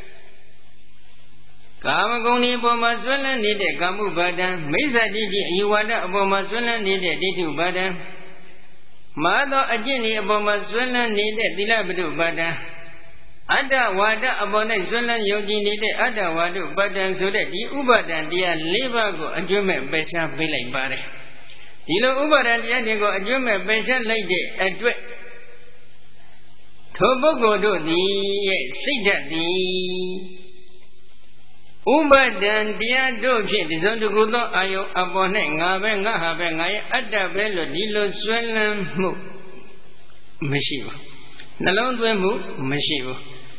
ကာမဂုဏ်ဒီအပေါ်မှာဆွဲလန်းနေတဲ့ကာမှုပါဒံမိစ္ဆာတိတိအယူဝါဒအပေါ်မှာဆွဲလန်းနေတဲ့ဒိဋ္ဌုပါဒံမာသောအကျင့်ဒီအပေါ်မှာဆွဲလန်းနေတဲ့သီလပတုပါဒံအတ္တဝါဒအပေါ်၌ဆွဲလန်းယုံကြည်နေတဲ့အတ္တဝါဒပါဒံဆိုတဲ့ဒီဥပါဒံတရား၄ပါးကိုအကျွမ်းမဲ့ပယ်ရှားပေးလိုက်ပါတယ်ဒီလိုဥပါဒံတရားတွေကိုအကျွမ်းမဲ့ပယ်ရှားလိုက်တဲ့အတွက်ထိုပုဂ္ဂိုလ်တို့သည်ရဲ့စိတ်ဓာတ်သည်ဥပါဒံတရားတို့ဖြင့်ဒီစုံတစ်ခုသောအာယုအပေါ်၌ငါပဲငါဟာပဲငါရဲ့အတ္တပဲလို့ဒီလိုဆွဲလန်းမှုမရှိဘူးနှလုံးသွင်းမှုမရှိဘူး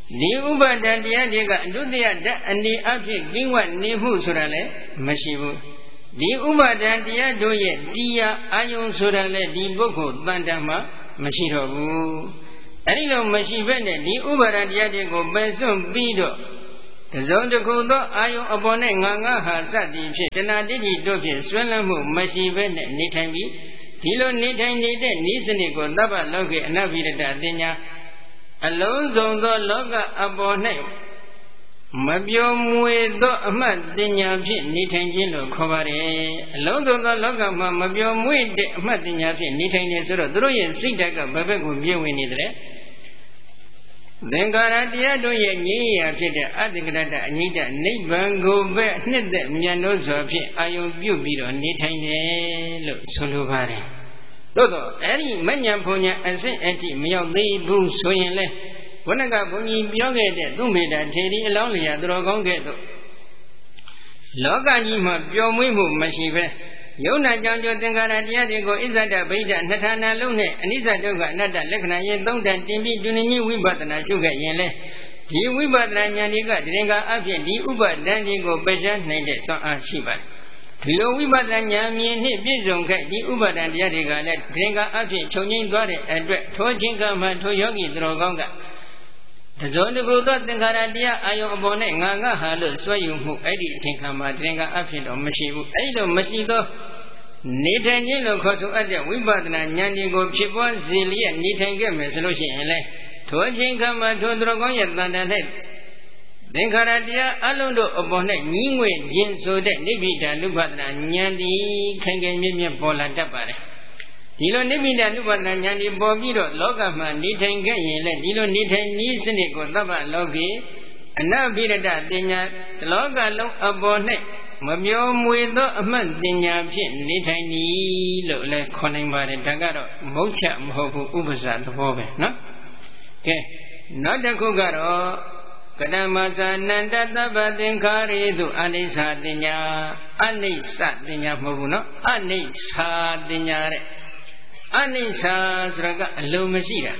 ဒီဥပါဒံတရားတွေကအတုတ္တယဓာတ်အနေအဖြစ်ကင်းဝတ်နေမှုဆိုတာလည်းမရှိဘူးဒီဥပါဒံတရားတို့ရဲ့တရားအာယုံဆိုတာလည်းဒီပုဂ္ဂိုလ်တန်တမှာမရှိတော့ဘူးအဲဒီလိုမရှိဘဲနဲ့ဒီဥပါဒံတရားတွေကိုပယ်စွန့်ပြီးတော့တစုံတစ်ခုသောအာယုံအပေါ်နဲ့ငါဟာစသည်ဖြင့်တဏှာတိဋ္ဌိတို့ဖြင့်ဆွဲလန်းမှုမရှိဘဲနဲ့နေထိုင်ပြီးဒီလိုနေထိုင်နေတဲ့ဤစနစ်ကိုသဗ္ဗလောကေအနဗ္ဗိရတတင်ညာအလုံးစုံသောလောကအပေါ်၌မပြောမွေသောအမှတ်တင်ညာဖြင့်နေထိုင်ခြင်းလို့ခေါ်ပါတယ်အလုံးစုံသောလောကမှာမပြောမွေတဲ့အမှတ်တင်ညာဖြင့်နေထိုင်နေဆိုတော့သူတို့ရဲ့စိတ်ဓာတ်ကဘယ်ဘက်ကိုမြင့်ဝင်နေတယ်သင်္ခါရတရားတို့ရဲ့ငြိမ်းရာဖြစ်တဲ့အတ္တကရတအငြိတ္တနိဗ္ဗာန်ကိုပဲနှစ်သက်မြတ်လို့ဆိုဖြင့်အာယုံပြုပြီးတော့နေထိုင်တယ်လို့ဆိုလိုပါတယ်သို့တော့အဲ့ဒီမဉ္ဇဉ်ဘုံညာအစစ်အထိမရောက်သေးဘူးဆိုရင်လေဝဏကဘုန်းကြီးပြောခဲ့တဲ့သုမေတ္တာထေရီအလောင်းလျာသူတော်ကောင်းကဲ့သို့လောကကြီးမှာပျော်မွေ့မှုမရှိပဲယုံနာကြောင့်သင်္ခါရတရားတွေကိုဣဇဒဗိဒနှစ်ဌာနလုံးနဲ့အနိစ္စဒုက္ခအနတ္တလက္ခဏာရဲ့သုံးတန်တင်ပြီးတွင်ကြီးဝိပဿနာရှုခဲ့ရင်လေဒီဝိပဿနာဉာဏ်တွေကဒီရင်ကအဖြစ်ဒီဥပဒံတွေကိုပယ်ရှားနိုင်တဲ့စွမ်းအားရှိပါတယ်ဒီလိုဝိပဿနာဉာဏ်မြင်နှင့်ပြည့်စုံခဲ့ဒီဥပဒံတရားတွေကလည်းဒီရင်ကအဖြစ်ချုပ်ငြိမ်းသွားတဲ့အတွက်ထိုခြင်းကမှထိုယောဂီသူတော်ကောင်းကတဇောတကုသောသင်္ခါရတရားအာယုံအပေါ်နဲ့ငါဟာလို့ဆွဲယူမှုအဲ့ဒီအထင်ခံမှာဒီရင်ကအဖြစ်တော့မရှိဘူးအဲ့လိုမရှိသောနေထိုင်ခြင်းလို့ခေါ်ဆိုအပ်တဲ့ဝိပဿနာဉာဏ်တွေကိုဖြစ်ပွားစေလျက်နေထိုင်ခဲ့မယ်ဆိုလို့ရှိရင်လေထိုအချိန်ခါမှာထိုသူတော်ကောင်းရဲ့တန်တန်၌သင်္ခါရတရားအလုံးတို့အပေါ်၌ညီးငွေ့ခြင်းဆိုတဲ့နိဗ္ဗိဒာနုပဒနာဉာဏ်ဒီခိုင်ခိုင်မြဲမြဲပေါ်လာတတ်ပါတယ်ဒီလိုနိဗ္ဗိဒာနုပဒနာဉာဏ်ဒီပေါ်ပြီးတော့လောကမှာနေထိုင်ခဲ့ရင်လေဒီလိုနေထိုင်နည်းစနစ်ကိုသဗ္ဗလောကေအနဗ္ဗိရတပညာလောကလုံးအပေါ်၌မပြောမွေသောအမှတ်တင်ညာဖြင့်နေထိုင်နီလို့လည်းခေါ်နိုင်ပါတယ်ဒါကတော့မဟုတ်ချမဟုတ်ဘူးဥပ္ပဇာသဘောပဲနော်ကဲနောက်တစ်ခုကတော့ကတမဇာနန္တသဗ္ဗသင်္ခါရေသူအနိစ္စတင်ညာအနိစ္စတင်ညာမဟုတ်ဘူးနော်အနိစ္စတင်ညာတဲ့အနိစ္စဆိုတာကအလုံးမရှိတာ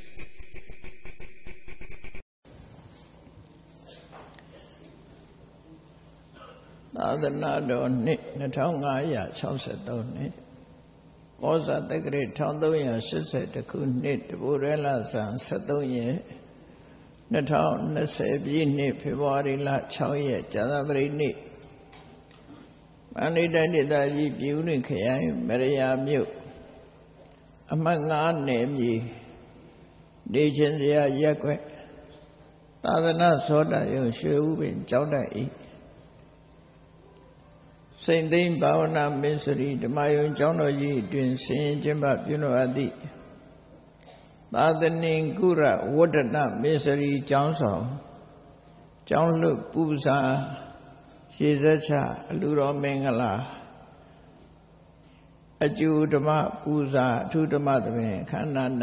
သာသနာတော်နှစ်2563နှစ်မောဇတက္ကရာ1382ခုနှစ်တဘူရဲလဆန်73ရက်2020ပြည့်နှစ်ဖေဖော်ဝါရီလ6ရက်ဇာသပတိနေ့မန္တလေးတိုင်းဒေသကြီးပြည်ဦးလွင်ခရိုင်မရယာမြို့အမှတ်9နယ်မြေနေချင်းစရာရက်ွက်သာသနာသောတာယုံရွှေဥပင်ကျောင်းတိုက်၏စိန်သိမ့်ဘာဝနာမင်းစရီဓမ္မယုံကျောင်းတော်ကြီးအတွင်ဆင်ကျင်းပပြုလုပ်အပ်သည့်သာသနိကုရဝတ္တနမင်းစရီကျောင်းဆောင်ကျောင်းလွတ်ပူဇာရှေဇက်ချအလူတော်မင်္ဂလာအကျူဓမ္မပူဇာအထုဓမ္မသဘင်ခန္ဓာ၌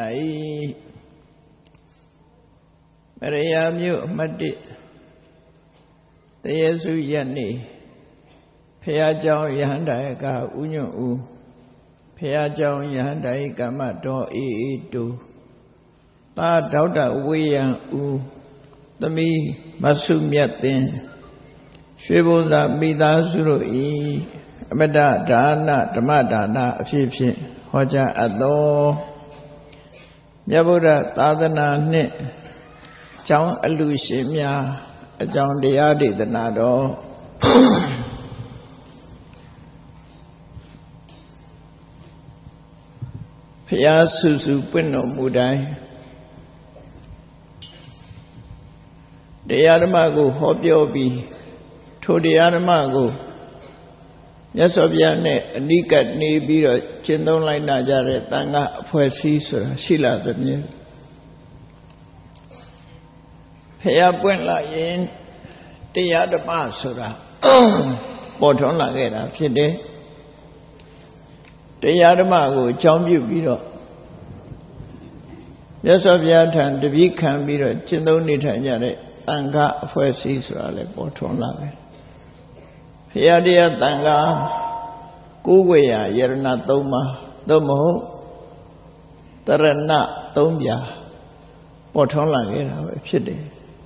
မရယာမြို့အမှတ်1တရေစုရက်နေ့ဖရာကြောင့်ယဟန္တာယကဥညွန့်ဦးဖရာကြောင့်ယဟန္တာယကမ္မတော်အေးတူသာဒေါက်တာဝေယံဦးသမီးမဆုမြတ်သိန်းရွှေဘုံသာမိသားစုတို့ဤအမတဒါနဓမ္မဒါနအဖြစ်ဖြင့်ဟောကြားအပ်သောမြတ်ဗုဒ္ဓသာသနာနှင့်ကျောင်းအလူရှင်များအကြောင်းတရားဒေသနာတော်ဖျားစုစုပွင့်တော်မူတိုင်းတရားဓမ္မကိုဟောပြောပြီးထိုတရားဓမ္မကိုမြတ်စွာဘုရားနဲ့အနိကနေပြီးတော့ကျင့်သုံးလိုက်နာကြတဲ့သံဃာအဖွဲ့အစည်းဆိုတာရှိလာသဖြင့်ဖျားပွင့်လာရင်တရားဓမ္မဆိုတာပေါ်ထွန်းလာခဲ့တာဖြစ်တယ်တရားဓမ္မကိုအကြောင်းပြုပြီးတော့မြတ်စွာဘုရားထံတပည့်ခံပြီးတော့ကျင့်သုံးနေထိုင်ကြတဲ့သံဃာအဖွဲ့အစည်းဆိုတာလည်းပေါ်ထွန်းလာတယ်။ဘုရားတရားသံဃာကိုးကွယ်ရာယရဏ3ပါးသို့မဟုတ်တရဏ3ပြာပေါ်ထွန်းလာခဲ့တာပဲဖြစ်တယ်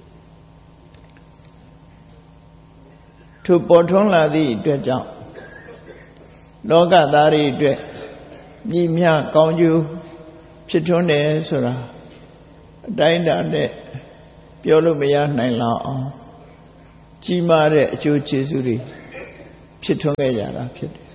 ထိုပေါ်ထွန်းလာသည့်အတွက်ကြောင့်လောကသားတွေအတွက်မြင့်မြတ်ကောင်းကျိုးဖြစ်ထွန်းတယ်ဆိုတာအတိုင်းအတာနဲ့ပြောလို့မရနိုင်လောက်အောင်ကြီးမားတဲ့အကျိုးကျေးဇူးတွေဖြစ်ထွန်းခဲ့ကြတာဖြစ်တယ်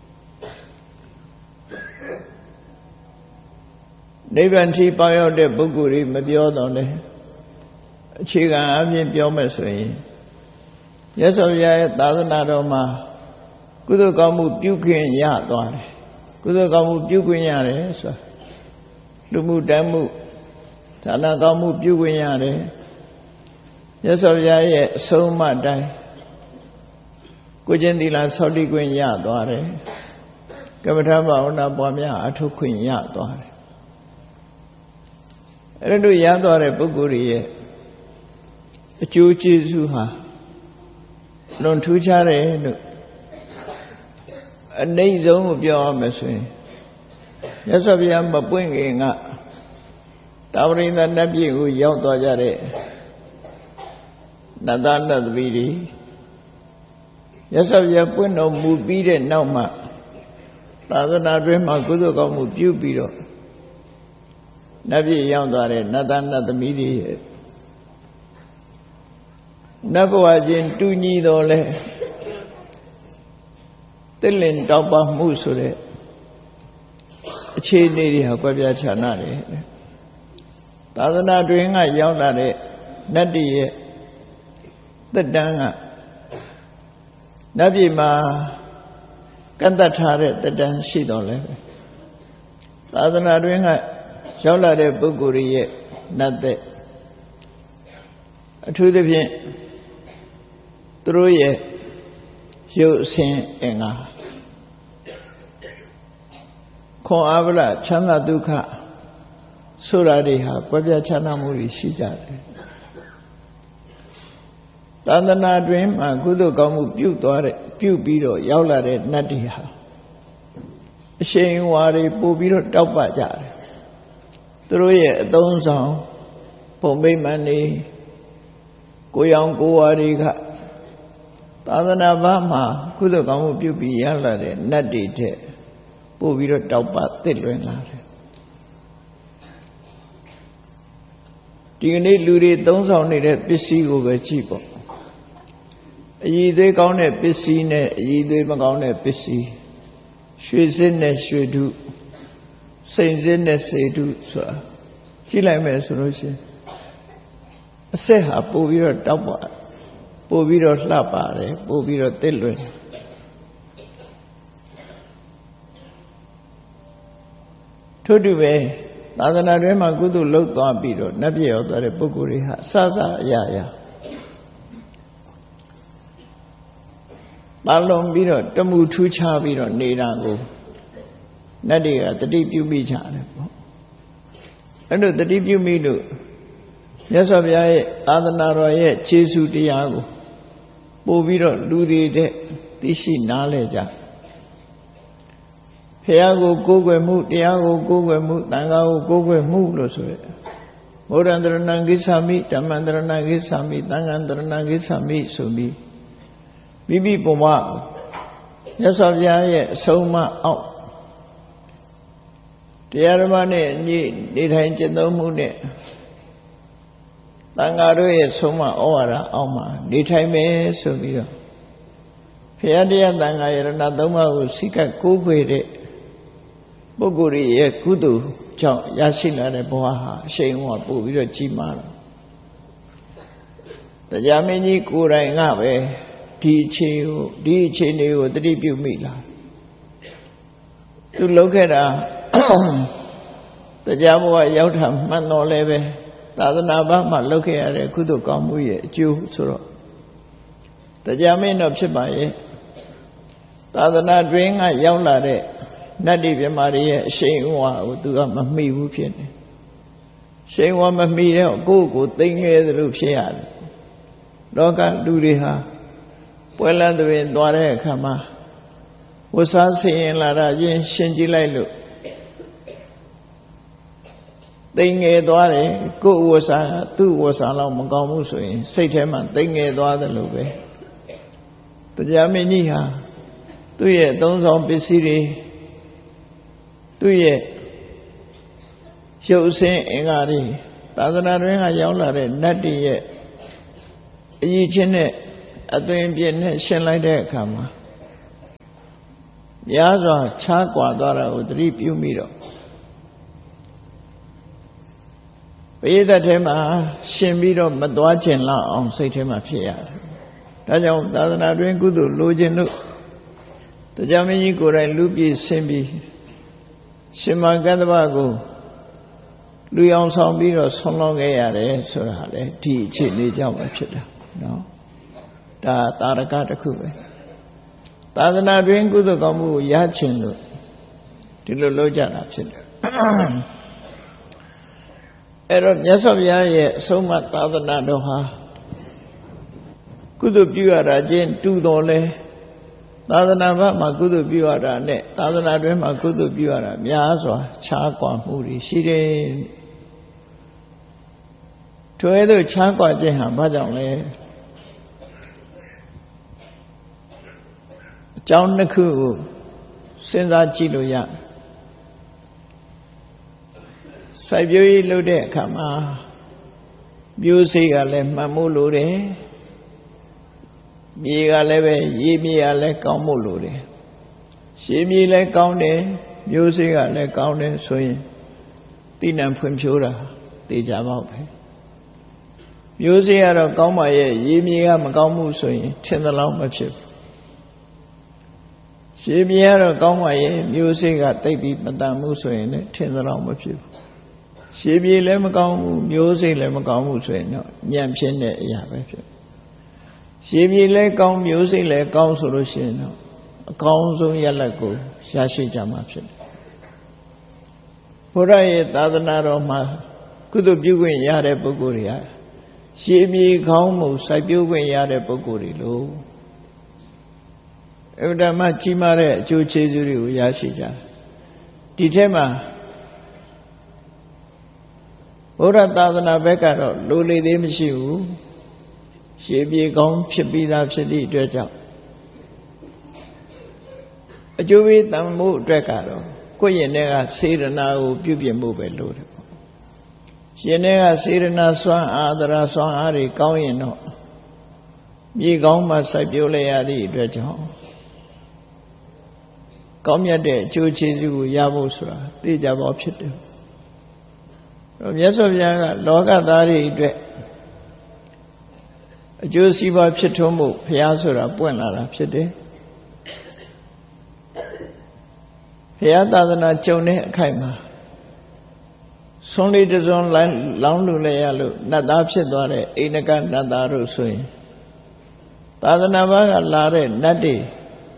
နိဗ္ဗာန်ထိပေါရောက်တဲ့ပုဂ္ဂိုလ်တွေမပြောတော့လဲအခြေခံအပြင်ပြောမယ်ဆိုရင်မြတ်စွာဘုရားရဲ့သာသနာတော်မှာကုသိုလ်ကောင်းမှုပြုခွင့်ရသွားတယ်ကုသိုလ်ကောင်းမှုပြုခွင့်ရတယ်ဆိုတာလူမှုတမ်းမှုဌာနကောင်းမှုပြုခွင့်ရတယ်မြတ်စွာဘုရားရဲ့အဆုံးအမတိုင်းကိုကျင့်သီလဆောက်တည်ခွင့်ရသွားတယ်ကမ္မထာဘာဝနာပွားများအထုခွင့်ရသွားတယ်အဲ့ဒါတို့ရသွားတဲ့ပုဂ္ဂိုလ်ရဲ့အကျိုးကျေးဇူးဟာလွန်ထူးခြားတယ်လို့အနိမ့်ဆုံးကိုပြောရမယ်ဆိုရင်မြတ်စွာဘုရားမပွင့်ခင်ကတာဝရိန္ဒနတ်ပြည်ကိုရောက်သွားကြတဲ့နတ်သားနတ်သမီးတွေမြတ်စွာဘုရားပွင့်တော်မူပြီးတဲ့နောက်မှာသာသနာတွင်မှာကုသိုလ်ကောင်းမှုပြုပြီးတော့နတ်ပြည်ရောက်သွားတဲ့နတ်သားနတ်သမီးတွေနတ်ဘဝချင်းတူညီတော်လဲတိလင်တောက်ပမှုဆိုတဲ့အခြေအနေတွေဟာကွဲပြားခြားနားတယ်သာသနာတွင်ကရောက်လာတဲ့နတ်တွေရဲ့သက်တမ်းကနတ်ပြည်မှာကန့်သတ်ထားတဲ့သက်တမ်းရှိတော်လဲသာသနာတွင်ကရောက်လာတဲ့ပုဂ္ဂိုလ်ရဲ့နတ်သက်အထူးသဖြင့်သူတို့ရဲ့ရုပ်အစဉ်အင်္ဂါခွန်အားဗလချမ်းသာဒုက္ခဆိုတာတွေဟာကွဲပြားခြားနားမှုတွေရှိကြတယ်သာသနာတွင်မှာကုသိုလ်ကောင်းမှုပြုပြီးတော့ရောက်လာတဲ့နတ်တွေဟာအရှိန်ဝါတွေပို့ပြီးတော့တောက်ပကြတယ်သူတို့ရဲ့အသုံးဆောင်ပုံမိတ်မှန်နေကိုရောင်ကိုဝါတွေကသာသနာ့ဘာမှာကုသိုလ်ကောင်းမှုပြုပြီးရလာတဲ့နတ်တွေတဲ့ပို့ပြီးတော့တောက်ပသစ်လွင်လာတယ်ဒီကနေ့လူတွေသုံးဆောင်နေတဲ့ပစ္စည်းကိုပဲကြည့်ပေါ့အည်သေးကောင်းတဲ့ပစ္စည်းနဲ့အည်သေးမကောင်းတဲ့ပစ္စည်းရွှေစစ်နဲ့ရွှေဓုစိန်စစ်နဲ့စေဓုဆိုတာကြည့်လိုက်မယ်ဆိုလို့ရှိရင်အဆက်ဟာပို့ပြီးတော့တောက်ပပို့ပြီးတော့လှပါတယ်ပို့ပြီးတော့သစ်လွင်ထို့တူပဲသာသနာတွင်မှာကုသိုလ်လုပ်သွားပြီးတော့နတ်ပြည်ရောက်သွားတဲ့ပုဂ္ဂိုလ်တွေဟာစစအရာရာပါလုံးပြီးတော့တမှုထူးခြားပြီးတော့နေတာကိုနတ်တွေကတတိပြုမိကြတယ်ပေါ့အဲ့လိုတတိပြုမိလို့မြတ်စွာဘုရားရဲ့သာသနာတော်ရဲ့ခြေဆုတရားကိုပို့ပြီးတော့လူတွေတဲ့သိရှိနားလဲကြဘုရားကိုကိုးကွယ်မှုတရားကိုကိုးကွယ်မှုသံဃာကိုကိုးကွယ်မှုလို့ဆိုရယ်ဗုဒ္ဓံတရဏံဂိသာမိဓမ္မံတရဏံဂိသာမိသံဃံတရဏံဂိသာမိဆိုပြီးမိမိပုံမှာမြတ်စွာဘုရားရဲ့အဆုံးအမအောက်တရားဓမ္မနဲ့နေထိုင်ကျင့်သုံးမှုနဲ့သံဃာတို့ရဲ့ဆုံးမဩဝါဒအောက်မှာနေထိုင်မယ်ဆိုပြီးတော့ဘုရားတရားသံဃာယရဏသုံးပါးကိုစိတ်ကကိုးကွယ်တဲ့ပုဂ္ဂိုလ်ရဲ့ကုသိုလ်ကြောင့်ရရှိလာတဲ့ဘဝဟာအရှိန်အဝါပို့ပြီးတော့ကြီးမားတယ်။တရားမင်းကြီးကိုယ်တိုင်ကပဲဒီအခြေအနေကိုသတိပြုမိလာသူလုပ်ခဲ့တာတရားဘဝရောက်တာမှန်တော်လဲပဲသာသနာ့ဘာမှလုပ်ခဲ့ရတဲ့ကုသိုလ်ကောင်းမှုရဲ့အကျိုးဆိုတော့တရားမင်းတော့ဖြစ်ပါရဲ့သာသနာတွင်ကရောက်လာတဲ့နတ်တိပြမာတွေရဲ့အရှိန်အဝါကိုသူကမမိဘူးဖြစ်နေရှိန်ဝါမမိတဲ့ကိုယ့်ကိုသိငဲသလိုဖြစ်ရတယ်လောကလူတွေဟာပွဲလန်းသွင်းသွားတဲ့အခါမှာဝတ်စားဆင်ရင်လာတာချင်းရှင်းကြည့်လိုက်လို့သိငယ်သွားတယ်ကိုယ့်ဝတ်စားသူ့ဝတ်စားလောက်မကောင်းဘူးဆိုရင်စိတ်ထဲမှာသိငယ်သွားတယ်လို့ပဲတရားမင်းကြီးဟာသူ့ရဲ့သုံးဆောင်ပစ္စည်းတွေသူ့ရဲ့ရုပ်ဆင်းအင်္ဂါတွေသာသနာတွင်ကရောက်လာတဲ့နတ်တွေရဲ့အရေးချင်းနဲ့အသွင်ပြည့်နဲ့ရှင်းလိုက်တဲ့အခါမှာများစွာခြားကွာသွားတာကိုသတိပြုမိတော့ပရိသတ်ထဲမှာရှင်ပြီးတော့မသွားကျင်လောက်အောင်စိတ်ထဲမှာဖြစ်ရတယ်။ဒါကြောင့်သာသနာတွင်ကုသိုလ်လိုချင်လို့တရားမင်းကြီးကိုယ်တိုင်လူပြည့်ဆင်းပြီးရှင်မကတ္တဗကိုလူအောင်ဆောင်ပြီးတော့ဆုံးလောင်းခဲ့ရတယ်ဆိုတာလေဒီအခြေအနေကြောင့်ပဲဖြစ်တာနော်။ဒါတာရကတစ်ခုပဲ။သာသနာတွင်ကုသိုလ်ကောင်းမှုကိုရချင်လို့ဒီလိုလုပ်ကြတာဖြစ်တယ်။အဲ့တော့မြတ်စွာဘုရားရဲ့အဆုံးအမသာသနာတော်ဟာကုသိုလ်ပြုရတာချင်းတူတော်လဲသာသနာ့ဘက်မှာကုသိုလ်ပြုရတာနဲ့သာသနာတွင်မှာကုသိုလ်ပြုရတာများစွာခြားကွာမှုတွေရှိတယ်ထို့သောခြားကွာခြင်းဟာဘာကြောင့်လဲအကြောင်းတစ်ခုကိုစဉ်းစားကြည့်လို့ရစိုက်ပျိုးရေးလုပ်တဲ့အခါမှာမျိုးစေ့ကလည်းမှန်မှုလိုတယ်မြေကလည်းပဲရေမြေကလည်းကောင်းမှုလိုတယ်ရေမြေလည်းကောင်းတယ်မျိုးစေ့ကလည်းကောင်းတယ်ဆိုရင်တိဏ္ဍဖွံ့ဖြိုးတာသိကြပါ့ပဲမျိုးစေ့ကတော့ကောင်းပါရဲ့ရေမြေကမကောင်းမှုဆိုရင်ထင်သလောက်မဖြစ်ဘူးရေမြေကတော့ကောင်းပါရဲ့မျိုးစေ့ကတိတ်ပြီးမတန်မှုဆိုရင်လည်းထင်သလောက်မဖြစ်ဘူးရှည်ပြေလည်းမကောင်းဘူးမျိုးစိတ်လည်းမကောင်းဘူးဆိုရင်တော့ညံ့ဖြစ်တဲ့အရာပဲဖြစ်ရှည်ပြေလည်းကောင်းမျိုးစိတ်လည်းကောင်းဆိုလို့ရှိရင်တော့အကောင်းဆုံးရလဒ်ကိုရရှိကြမှာဖြစ်တယ်ဘုရားရဲ့သာသနာတော်မှာကုသိုလ်ပြုခွင့်ရတဲ့ပုဂ္ဂိုလ်တွေဟာရှည်ပြေကောင်းမှုစိုက်ပျိုးခွင့်ရတဲ့ပုဂ္ဂိုလ်တွေလို့အမှန်တမ်းကြီးမားတဲ့အကျိုးကျေးဇူးတွေကိုရရှိကြတယ်ဒီထဲမှာဘုရားသာသနာဘက်ကတော့လိုလေသေးမရှိဘူးရှေးပြေကောင်းဖြစ်ပြီးသားဖြစ်သည့်အတွက်ကြောင့်အကျိုးပေးတန်ဖို့အတွက်ကတော့ကိုယ့်ရင်ထဲကစေရနာကိုပြုပြင်ဖို့ပဲလိုတယ်ပေါ့ရှင်ထဲကစေရနာစွမ်းအာသရာစွမ်းအားတွေကောင်းရင်တော့မြေကောင်းမှစိုက်ပျိုးလိုက်ရသည့်အတွက်ကြောင့်ကောင်းမြတ်တဲ့အကျိုးကျေးဇူးကိုရဖို့ဆိုတာသိကြပါဖြစ်တယ်မြတ်စွာဘုရားကလောကသားတွေအတွက်အကျိုးစီးပွားဖြစ်ထွန်းမှုဘုရားဆိုတာပွင့်လာတာဖြစ်တယ်ဘုရားသာသနာကျုံတဲ့အခိုက်မှာဆွန်လေးတစ်စုံလောင်းလူလိုက်ရလို့နတ်သားဖြစ်သွားတဲ့အိန္ဒကနတ်သားတို့ဆိုရင်သာသနာ့ဘာကလာတဲ့နတ်တွေ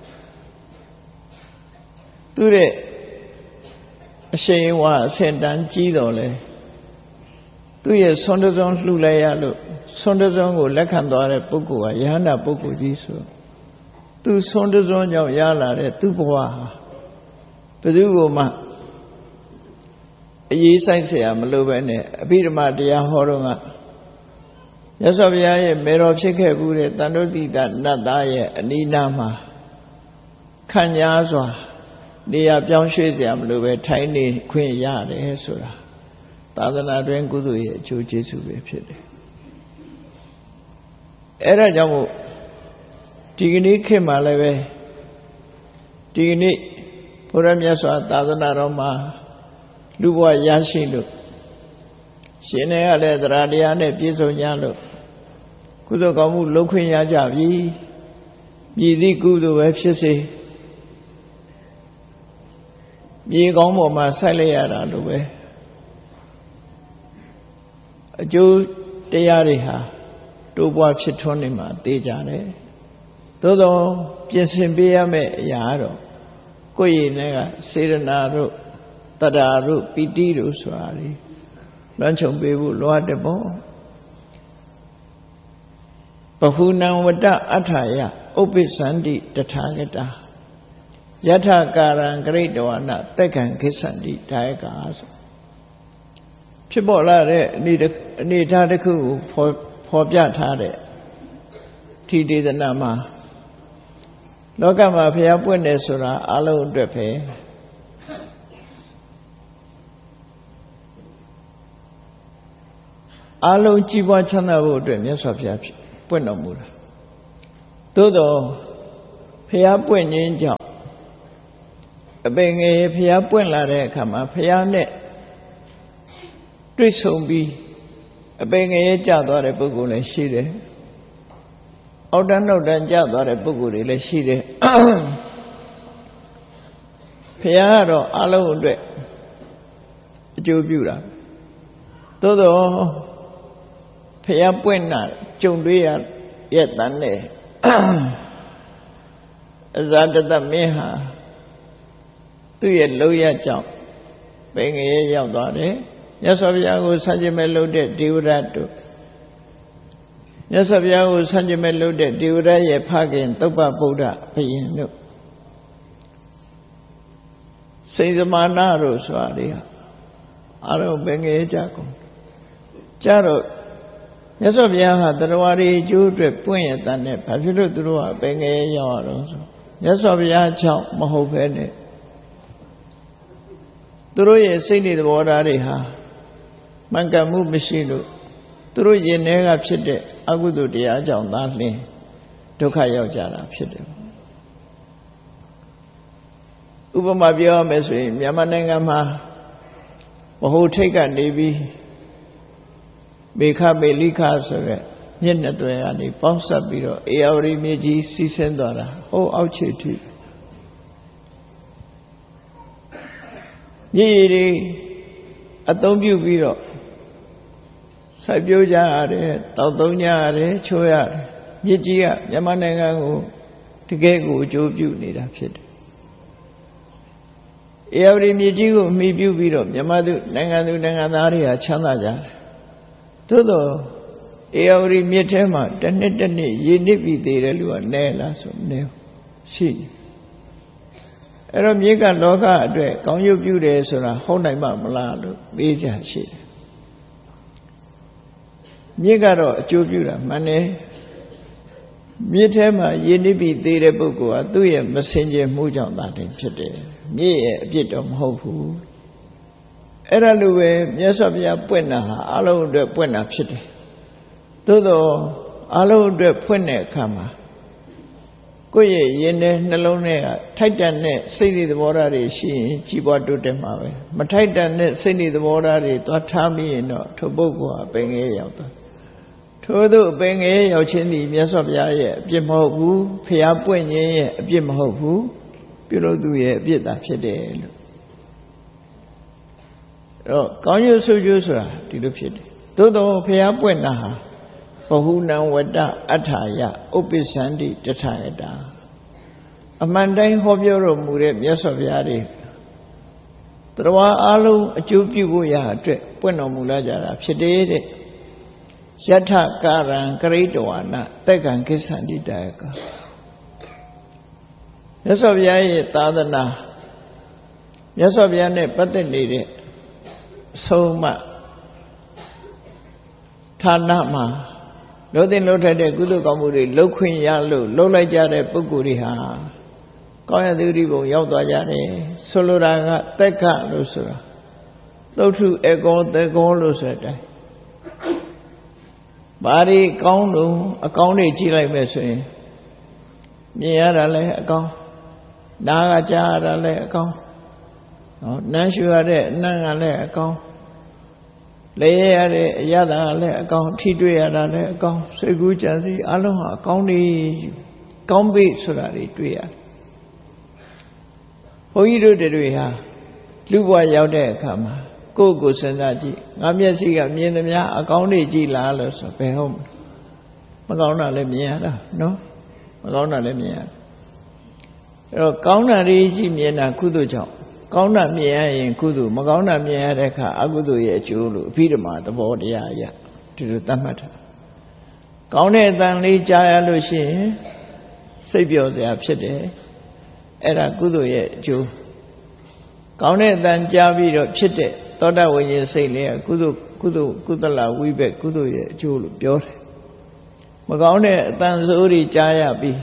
သူတဲ့အရှိန်ဝါအဆင့်တန်းကြီးတော်လဲသူရဲ့ဆွန်တစုံလှူလိုက်ရလို့ဆွန်တစုံကိုလက်ခံသွားတဲ့ပုဂ္ဂိုလ်ကယဟန္တာပုဂ္ဂိုလ်ကြီးဆိုသူဆွန်တစုံကြောင့်ရလာတဲ့သူ့ဘဝဟာဘယ်သူကိုမှအရေးဆိုင်เสียမလို့ပဲနဲ့အဘိဓမ္မာတရားဟောတော့ကမြတ်စွာဘုရားရဲ့မေတော်ဖြစ်ခဲ့ဘူးတဲ့တန်တုဋ္ဌိတနတ်သားရဲ့အနိနာမှာခံညာစွာနေရာပြောင်းရွှေ့เสียမလို့ပဲထိုင်နေခွင့်ရတယ်ဆိုတာသာသနာတွင်ကုသိုလ်ရဲ့အကျိုးကျေးဇူးပဲဖြစ်တယ်အဲ့ဒါကြောင့်မို့ဒီကနေ့ခေတ်မှာလည်းပဲဒီကနေ့ဘုရားမြတ်စွာသာသနာတော်မှာလူဘဝရရှိလို့ရှင်နေရတဲ့သရတရားနဲ့ပြည့်စုံကြလို့ကုသိုလ်ကောင်းမှုလုပ်ခွင့်ရကြပြီမြည်သည့်ကုသိုလ်ပဲဖြစ်စေမြေကောင်းပေါ်မှာစိုက်လိုက်ရတာလို့ပဲအကျိုးတရားတွေဟာတိုးပွားဖြစ်ထွန်းနေမှာသိကြတယ်သို့သောပြင်ဆင်ပေးရမယ့်အရာတော့ကိုယ့်ရဲ့နဲ့ကစေရနာတို့တရာတို့ပီတိတို့ဆိုတာလေလွှမ်းခြုံပေးဖို့လိုအပ်တယ်ပေါ့ပဟုနံဝတ္တအထာယဥပ္ပစ္ဆန္တိတထာဂတာယထကာရံဂရိတဝနာသက်ခံခိစ္ဆန္တိဒါယကာဆိုဖြစ်ပေါ်လာတဲ့အနေထားတစ်ခုကိုဖော်ပြထားတဲ့ထိဒေသနာမှာလောကမှာဘုရားပွင့်တယ်ဆိုတာအလုံးအတွက်ပဲအလုံးကြည်ပွားချမ်းသာဖို့အတွက်မြတ်စွာဘုရားပွင့်တော်မူတာသို့တော့ဘုရားပွင့်ခြင်းကြောင့်အပင်ငယ်ဘုရားပွင့်လာတဲ့အခါမှာဘုရားနဲ့တွေ့ဆုံပြီးအပင်ငယ်ကျသွားတဲ့ပုဂ္ဂိုလ်လည်းရှိတယ်အောက်တန်းနှုတ်တန်းကျသွားတဲ့ပုဂ္ဂိုလ်တွေလည်းရှိတယ်ဘုရားကတော့အလုံးအတွက်အကျိုးပြုတာသို့တော့ဘုရားပွင့်တာကြုံတွေ့ရရဲ့တန်းနဲ့အဇာတတမင်းဟာသူ့ရဲ့လောက်ရကြောင့်ပင်ငယ်ရောက်သွားတယ်မြတ်စွာဘုရားကိုဆန့်ကျင်မဲ့လုပ်တဲ့ဒေဝရတ်တို့မြတ်စွာဘုရားကိုဆန့်ကျင်မဲ့လုပ်တဲ့ဒေဝရတ်ရဲ့ဖခင်သုပ္ပဗုဒ္ဓဘုရင်တို့စိန်စမာနာတို့ဆိုတာတွေဟာအားလုံးပင်ငယ်ကြကုန်ကြတော့မြတ်စွာဘုရားဟာတရားတွေအကျိုးအတွက်ပွင့်ရတဲ့နဲ့ဘာဖြစ်လို့သူတို့ကပင်ငယ်ရောက်ရတော့ဆိုမြတ်စွာဘုရားကြောင့်မဟုတ်ဘဲနဲ့သူတို့ရဲ့စိတ်တွေသဘောထားတွေဟာမှန်ကန်မှုမရှိလို့သူတို့ရင်ထဲကဖြစ်တဲ့အကုသိုလ်တရားကြောင့်သာလျှင်ဒုက္ခရောက်ကြတာဖြစ်တယ်ဥပမာပြောရမယ်ဆိုရင်မြန်မာနိုင်ငံမှာဗဟိုထိပ်ကနေပြီးမေခမေလိခဆိုတဲ့မြစ်နှစ်သွယ်ကနေပေါင်းစပ်ပြီးတော့အေရဝတီမြစ်ကြီးစီးဆင်းသွားတာဟိုအောက်ခြေထိမြစ်ရည်အသုံးပြုပြီးတော့စိုက်ပျိုးကြရတယ်တောက်သုံးကြရတယ်ချိုးရတယ်မြစ်ကြီးကမြန်မာနိုင်ငံကိုတကယ်ကိုအကျိုးပြုနေတာဖြစ်တယ်အေရဝတီမြစ်ကြီးကိုမှီပြုပြီးတော့မြန်မာနိုင်ငံသားတွေဟာချမ်းသာကြတယ်သို့တော့အေရဝတီမြစ်ထဲမှာတစ်နှစ်ရေနစ်ပြီးသေးတယ်လို့ကနဲလားဆိုနဲရှိတယ်အဲ့တော့မြေကလောကအတွက်ကောင်းကျိုးပြုတယ်ဆိုတာဟုတ်နိုင်မှာမလားလို့မေးကြရှိတယ်မြေကတော့အကျိုးပြုတာမှန်တယ်မြေထဲမှာရင်းနှီးပြီးသေးတဲ့ပုဂ္ဂိုလ်ကသူ့ရဲ့မစင်ကြယ်မှုကြောင့်သာတင်ဖြစ်တယ်မြေရဲ့အပြစ်တော့မဟုတ်ဘူးအဲ့ဒါလိုပဲမြတ်စွာဘုရားပွင့်တာဟာအလုံးအတွက်ပွင့်တာဖြစ်တယ်သို့တော့အလုံးအတွက်ဖွင့်တဲ့အခါမှာကိုယ့်ရဲ့ရင်ထဲနှလုံးထဲကထိုက်တန်တဲ့စိတ်တွေသဘောထားတွေရှိရင်ကြီးပွားတိုးတက်မှာပဲမထိုက်တန်တဲ့စိတ်တွေသဘောထားတွေသွားထားမိရင်တော့ထိုပုဂ္ဂိုလ်ဟာပင်ငယ်ရောက်သွားထို့သို့ပင်ငယ်ရောက်ခြင်းသည်မြတ်စွာဘုရားရဲ့အပြစ်မဟုတ်ဘူးဖျားပွင့်ခြင်းရဲ့အပြစ်မဟုတ်ဘူးပြုလို့သူရဲ့အပြစ်သာဖြစ်တယ်လို့အဲ့တော့ကောင်းကျိုးဆိုးကျိုးဆိုတာဒီလိုဖြစ်တယ်သို့တော့ဖျားပွင့်တာဟာဘဟုနံဝတ္တအဋ္ဌာယဥပ္ပစ္ဆန္တိတထယတာအမှန်တိုင်းဟောပြောတော်မူတဲ့မြတ်စွာဘုရားတွေတရားအလုံးအကျိုးပြုဖို့ရာအတွက်ပွင့်တော်မူလာကြတာဖြစ်တယ်တဲ့ယထကာရံကရိတဝါနတက္ကံကိစ္ဆန္တိတယကမြတ်စွာဘုရားရဲ့သာသနာမြတ်စွာဘုရားနဲ့ပတ်သက်နေတဲ့အဆုံးအမဌာနမှာလို့တင်လို့ထိုက်တဲ့ကုသိုလ်ကောင်းမှုတွေလှုပ်ခွင့်ရလို့လှုပ်လိုက်ကြတဲ့ပုဂ္ဂိုလ်တွေဟာကောင်းရသူတွေဘုံရောက်သွားကြတယ်ဆိုလိုတာကသက်ခလို့ဆိုတာသုတ်ထုအကောသက်ကောလို့ဆိုတဲ့အတိုင်းဘာတွေကောင်းလို့အကောင်းတွေကြည့်လိုက်မယ်ဆိုရင်မြင်ရတာလည်းအကောင်းနားကကြားရတာလည်းအကောင်းနော်နမ်းရှူရတဲ့အနံ့ကလည်းအကောင်းလေရတဲ့အရသာလည်းအကောင်းထိတွေ့ရတာလည်းအကောင်းစိတ်ကူးကြံစီအလုံးဟာအကောင်းတွေကောင်းပြီဆိုတာတွေတွေ့ရတယ်ဘုန်းကြီးတို့တွေဟာလူဘဝရောက်တဲ့အခါမှာကိုယ့်ကိုယ်စဉ်းစားကြည့်ငါမျက်စိကမြင်သမျှအကောင်းတွေကြည့်လားလို့ဆိုဘယ်ဟုတ်မကောင်းတာလည်းမြင်ရတာနော်မကောင်းတာလည်းမြင်ရအဲ့တော့ကောင်းတာတွေကြည့်မြင်တာကုသိုလ်ကြောင့်ကောင်းတာမြင်ရရင်ကုသိုလ်မကောင်းတာမြင်ရတဲ့အခါအကုသိုလ်ရဲ့အကျိုးလို့အဘိဓမ္မာသဘောတရားအရဒီလိုသတ်မှတ်တာကောင်းတဲ့အတန်လေးကြားရလို့ရှိရင်စိတ်ပျော်စရာဖြစ်တယ်အဲ့ဒါကုသိုလ်ရဲ့အကျိုးကောင်းတဲ့အတန်ကြားပြီးတော့ဖြစ်တဲ့သောတာဝိညာဉ်စိတ်လေးကကုသလဝိဘက်ကုသိုလ်ရဲ့အကျိုးလို့ပြောတယ်မကောင်းတဲ့အတန်ဆိုးတွေကြားရပြီး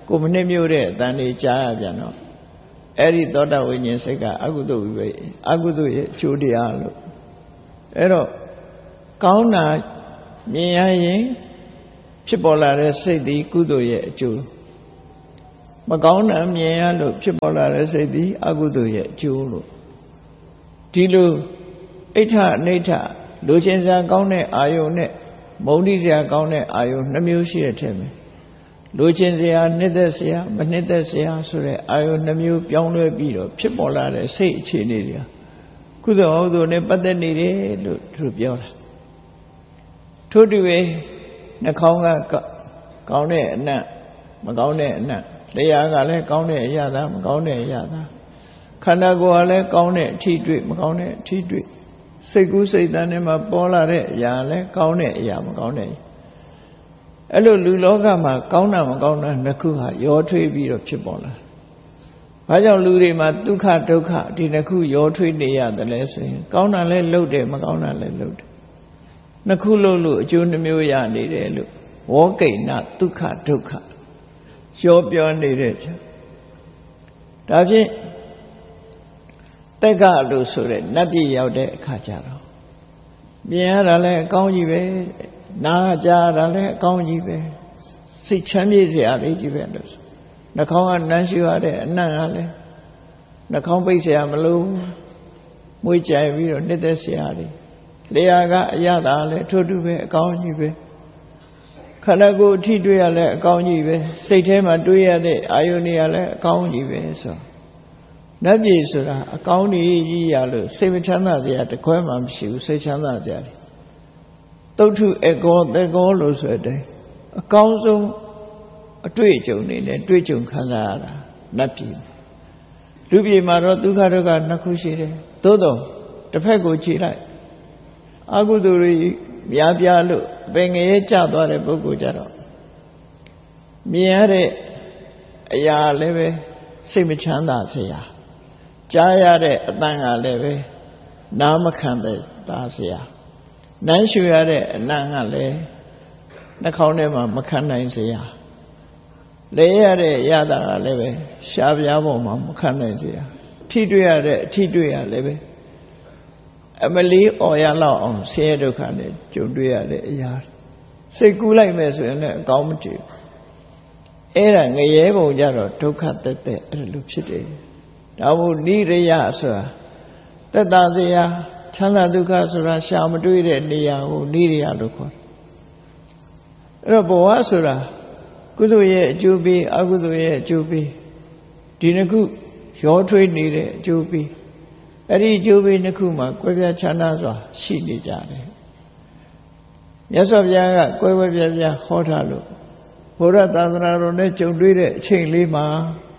ကိုမနှစ်မြို့တဲ့အတန်လေးကြားရပြန်တော့အဲ့ဒီသောတာဝိညာဉ်စိတ်ကအကုသိုလ်ပဲအကုသိုလ်ရဲ့အကျိုးတရားလို့အဲ့တော့ကောင်းတာမြင်ရရင်ဖြစ်ပေါ်လာတဲ့စိတ်သည်ကုသိုလ်ရဲ့အကျိုးမကောင်းတာမြင်ရလို့ဖြစ်ပေါ်လာတဲ့စိတ်သည်အကုသိုလ်ရဲ့အကျိုးလို့ဒီလိုအိဋ္ဌအနိဋ္ဌလိုချင်စရာကောင်းတဲ့အာယုန်နဲ့မုန်းတိစရာကောင်းတဲ့အာယုန်နှမျိုးရှိတဲ့ထဲမှာလိုချင်စရာနှစ်သက်စရာမနှစ်သက်စရာဆိုတဲ့အာယုန်နှမျိုးပြောင်းလဲပြီးတော့ဖြစ်ပေါ်လာတဲ့စိတ်အခြေအနေတွေကုသိုလ်အကုသိုလ်နဲ့ပတ်သက်နေတယ်လို့သူပြောတာထို့တူပဲနှာခေါင်းကကောင်းတဲ့အနံ့မကောင်းတဲ့အနံ့လျှာကလည်းကောင်းတဲ့အရာသာမကောင်းတဲ့အရာသာခန္ဓာကိုယ်ကလည်းကောင်းတဲ့အထီးတွေ့မကောင်းတဲ့အထီးတွေ့စိတ်ကူးစိတ်တန်းထဲမှာပေါ်လာတဲ့အရာလည်းကောင်းတဲ့အရာမကောင်းတဲ့အရာအဲ့လိုလူလောကမှာကောင်းတာမကောင်းတာနှစ်ခုဟာရောထွေးပြီးတော့ဖြစ်ပေါ်လာဘာကြောင့်လူတွေမှာဒုက္ခဒုက္ခဒီနှစ်ခုရောထွေးနေရတယ်လဲဆိုရင်ကောင်းတာလည်းလုပ်တယ်မကောင်းတာလည်းလုပ်တယ်နှစ်ခုလုံးလို့အကျိုးနှမျိုးရနေတယ်လို့ဝေါကိဏဒုက္ခဒုက္ခရောပြောနေတဲ့ချက်ဒါဖြင့်တက္ကလို့ဆိုတဲ့နတ်ပြည်ရောက်တဲ့အခါကျတော့မြင်ရတာလည်းအကောင်းကြီးပဲနားကြားရတာလည်းအကောင်းကြီးပဲစိတ်ချမ်းမြေ့စရာလေးကြီးပဲလို့နှာခေါင်းကနမ်းရှူရတဲ့အနံ့ကလည်းနှာခေါင်းပိတ်စရာမလိုမွေးကြိုင်ပြီးတော့နှစ်သက်စရာလေးလျှာကအရသာလည်းထို့တူပဲအကောင်းကြီးပဲခန္ဓာကိုယ်အထိတွေ့ရလဲအကောင်းကြီးပဲစိတ်ထဲမှာတွေးရတဲ့အာယုန်တွေကလည်းအကောင်းကြီးပဲဆိုနတ်ပြည်ဆိုတာအကောင်းကြီးရလို့စိတ်မချမ်းသာစရာတခွဲမှမရှိဘူးစိတ်ချမ်းသာကြတယ်သုတ္ထုအကောသေကောလို့ဆိုတဲ့အကောင်းဆုံးအတွေ့အကြုံတွေနဲ့တွေ့ကြုံခံစားရတာနတ်ပြည်လူပြည်မှာတော့ဒုက္ခဒုက္ခနှစ်ခုရှိတယ်သို့တော့တစ်ဖက်ကိုခြေလိုက်အကုသိုလ်တွေများပြားလို့ပင်ငရဲကျသွားတဲ့ပုဂ္ဂိုလ်ကြတော့မြင်ရတဲ့အရာလည်းပဲစိတ်မချမ်းသာစရာကြားရတဲ့အတန်ကလည်းပဲနားမခံတဲ့သားစရာနမ်းရှူရတဲ့အနံ့ကလည်းနှာခေါင်းထဲမှာမခံနိုင်စရာလဲရတဲ့ရတာကလည်းပဲရှားပြားပေါ်မှာမခံနိုင်စရာထိတွေ့ရတဲ့အထိတွေ့ရလည်းပဲအမလီအော်ရလောက်အောင်ဆင်းရဲဒုက္ခနဲ့ကြုံတွေ့ရတဲ့အရာစိတ်ကူးလိုက်မယ်ဆိုရင်လည်းအကောင်းမတွေ့အဲ့ဒါငရဲပုံကြတော့ဒုက္ခတက်တက်အဲ့လိုဖြစ်တယ်ဒါမို့နိရိယဆိုတာသက်သာစရာချမ်းသာဒုက္ခဆိုတာရှာမတွေ့တဲ့နေရာကိုနိရိယလို့ခေါ်တယ်အဲ့တော့ဘဝဆိုတာကုသိုလ်ရဲ့အကျိုးပေးအကုသိုလ်ရဲ့အကျိုးပေးဒီနှစ်ခုရောထွေးနေတဲ့အကျိုးပေးအဲ့ဒီအကျိုးပေးနှစ်ခုမှာကွဲပြားခြားနားစွာရှိနေကြတယ်မြတ်စွာဘုရားကကွဲကွဲပြားပြားဟောထားလို့ဘုရားသာသနာတော်နဲ့ကြုံတွေ့တဲ့အချိန်လေးမှာ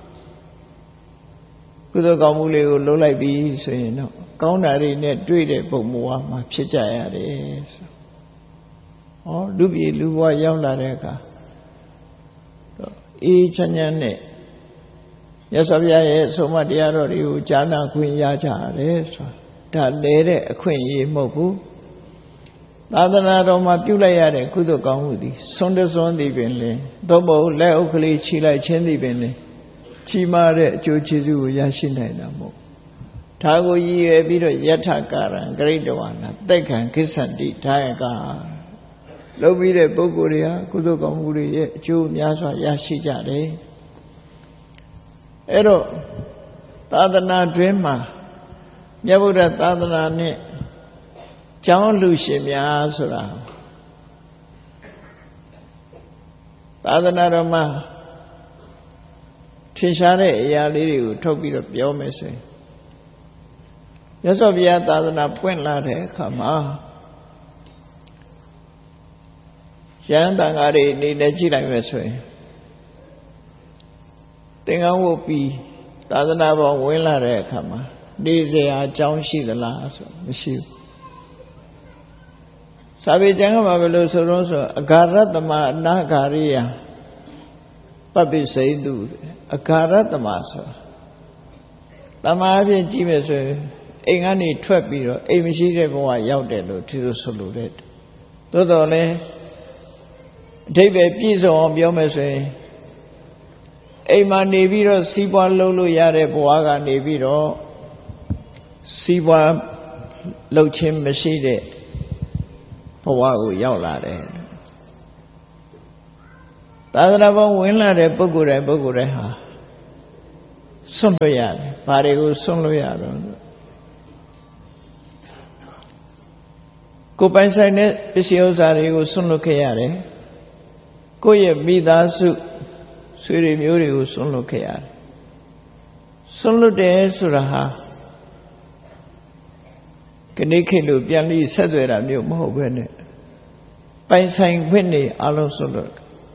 ကုသိုလ်ကောင်းမှုလေးကိုလုပ်လိုက်ပြီဆိုရင်တော့ကောင်းတာတွေနဲ့တွေ့တဲ့ပုံမူဝါမှာဖြစ်ကြရတယ်ဆိုဟောလူပြည်လူဘဝရောက်လာတဲ့အခါအေးချမ်းချမ်းနဲ့မြတ်စွာဘုရားရဲ့ဆုံးမတရားတော်တွေကိုကြားနာခွင့်ရကြရတယ်ဆိုတာဒါလဲတဲ့အခွင့်အရေးမဟုတ်ဘူးသာသနာတော်မှာပြုလိုက်ရတဲ့ကုသိုလ်ကောင်းမှုသည်စွန်းတစွန်းသည်ပင်လင်သို့မဟုတ်လက်ဥက္ကလေးခြိလိုက်ခြင်းသည်ပင်လင်ချီးမားတဲ့အကျိုးကျေးဇူးကိုရရှိနိုင်တာမဟုတ်ဒါကိုရည်ရွယ်ပြီးတော့ယထာကာရံဂရိတဝါနာသက်ခံကိစ္ဆန္တိဒါယကလုပ်ပြီးတဲ့ပုဂ္ဂိုလ်တွေဟာကုသိုလ်ကောင်းမှုတွေရဲ့အကျိုးများစွာရရှိကြတယ်အဲ့တော့သာသနာတွင်မှာမြတ်ဗုဒ္ဓသာသနာနဲ့ကျောင်းလူရှင်များဆိုတာသာသနာတော်မှာထင်ရှားတဲ့အရာလေးတွေကိုထုတ်ပြီးတော့ပြောမယ်ဆိုရင်မြတ်စွာဘုရားသာသနာပွင့်လာတဲ့အခါမှာရဟန်းတန်ဃာတွေအနေနဲ့ကြည့်လိုက်မယ်ဆိုရင်သင်္ကန်းဝတ်ပြီးသာသနာပေါ်ဝင်လာတဲ့အခါမှာနေစရာအကြောင်းရှိသလားဆိုမရှိဘူးစာပေကျမ်းကမှာဘယ်လိုဆိုတော့ဆိုအဂါရတ္တမအနာဂါရိယပပိစိတ်တုအဂါရတ္တမဆိုတာတမန်အဖြစ်ကြည့်မယ်ဆိုရင်အိမ်ကနေထွက်ပြီးတော့အိမ်မရှိတဲ့ဘဝရောက်တယ်လို့ဒီလိုဆိုလို့တဲ့သို့တော်လည်းအဓိပ္ပာယ်ပြည့်စုံအောင်ပြောမယ်ဆိုရင်အိမ်မှာနေပြီးတော့စီးပွားလုပ်လို့ရတဲ့ဘဝကနေပြီးတော့စီးပွားလုပ်ခြင်းမရှိတဲ့ဘဝကိုရောက်လာတယ်သာသနာ့ဘဝဝင်လာတဲ့ပုဂ္ဂိုလ်တိုင်းဟာစွန့်လွတ်ရတယ်ဘာတွေကိုစွန့်လွတ်ရတော့ကိုယ်ပိုင်ဆိုင်တဲ့ပစ္စည်းဥစ္စာတွေကိုစွန့်လွတ်ခဲ့ရတယ်ကိုယ့်ရဲ့မိသားစုဆွေတွေမျိုးတွေကိုစွန့်လွတ်ခဲ့ရတယ်စွန့်လွတ်တယ်ဆိုတာဟာခဏခေတ်လို့ပြန်ပြီးဆက်သွယ်တာမျိုးမဟုတ်ဘဲနဲ့ပိုင်ဆိုင်ခွင့်တွေအလုံးစွန့်လွတ်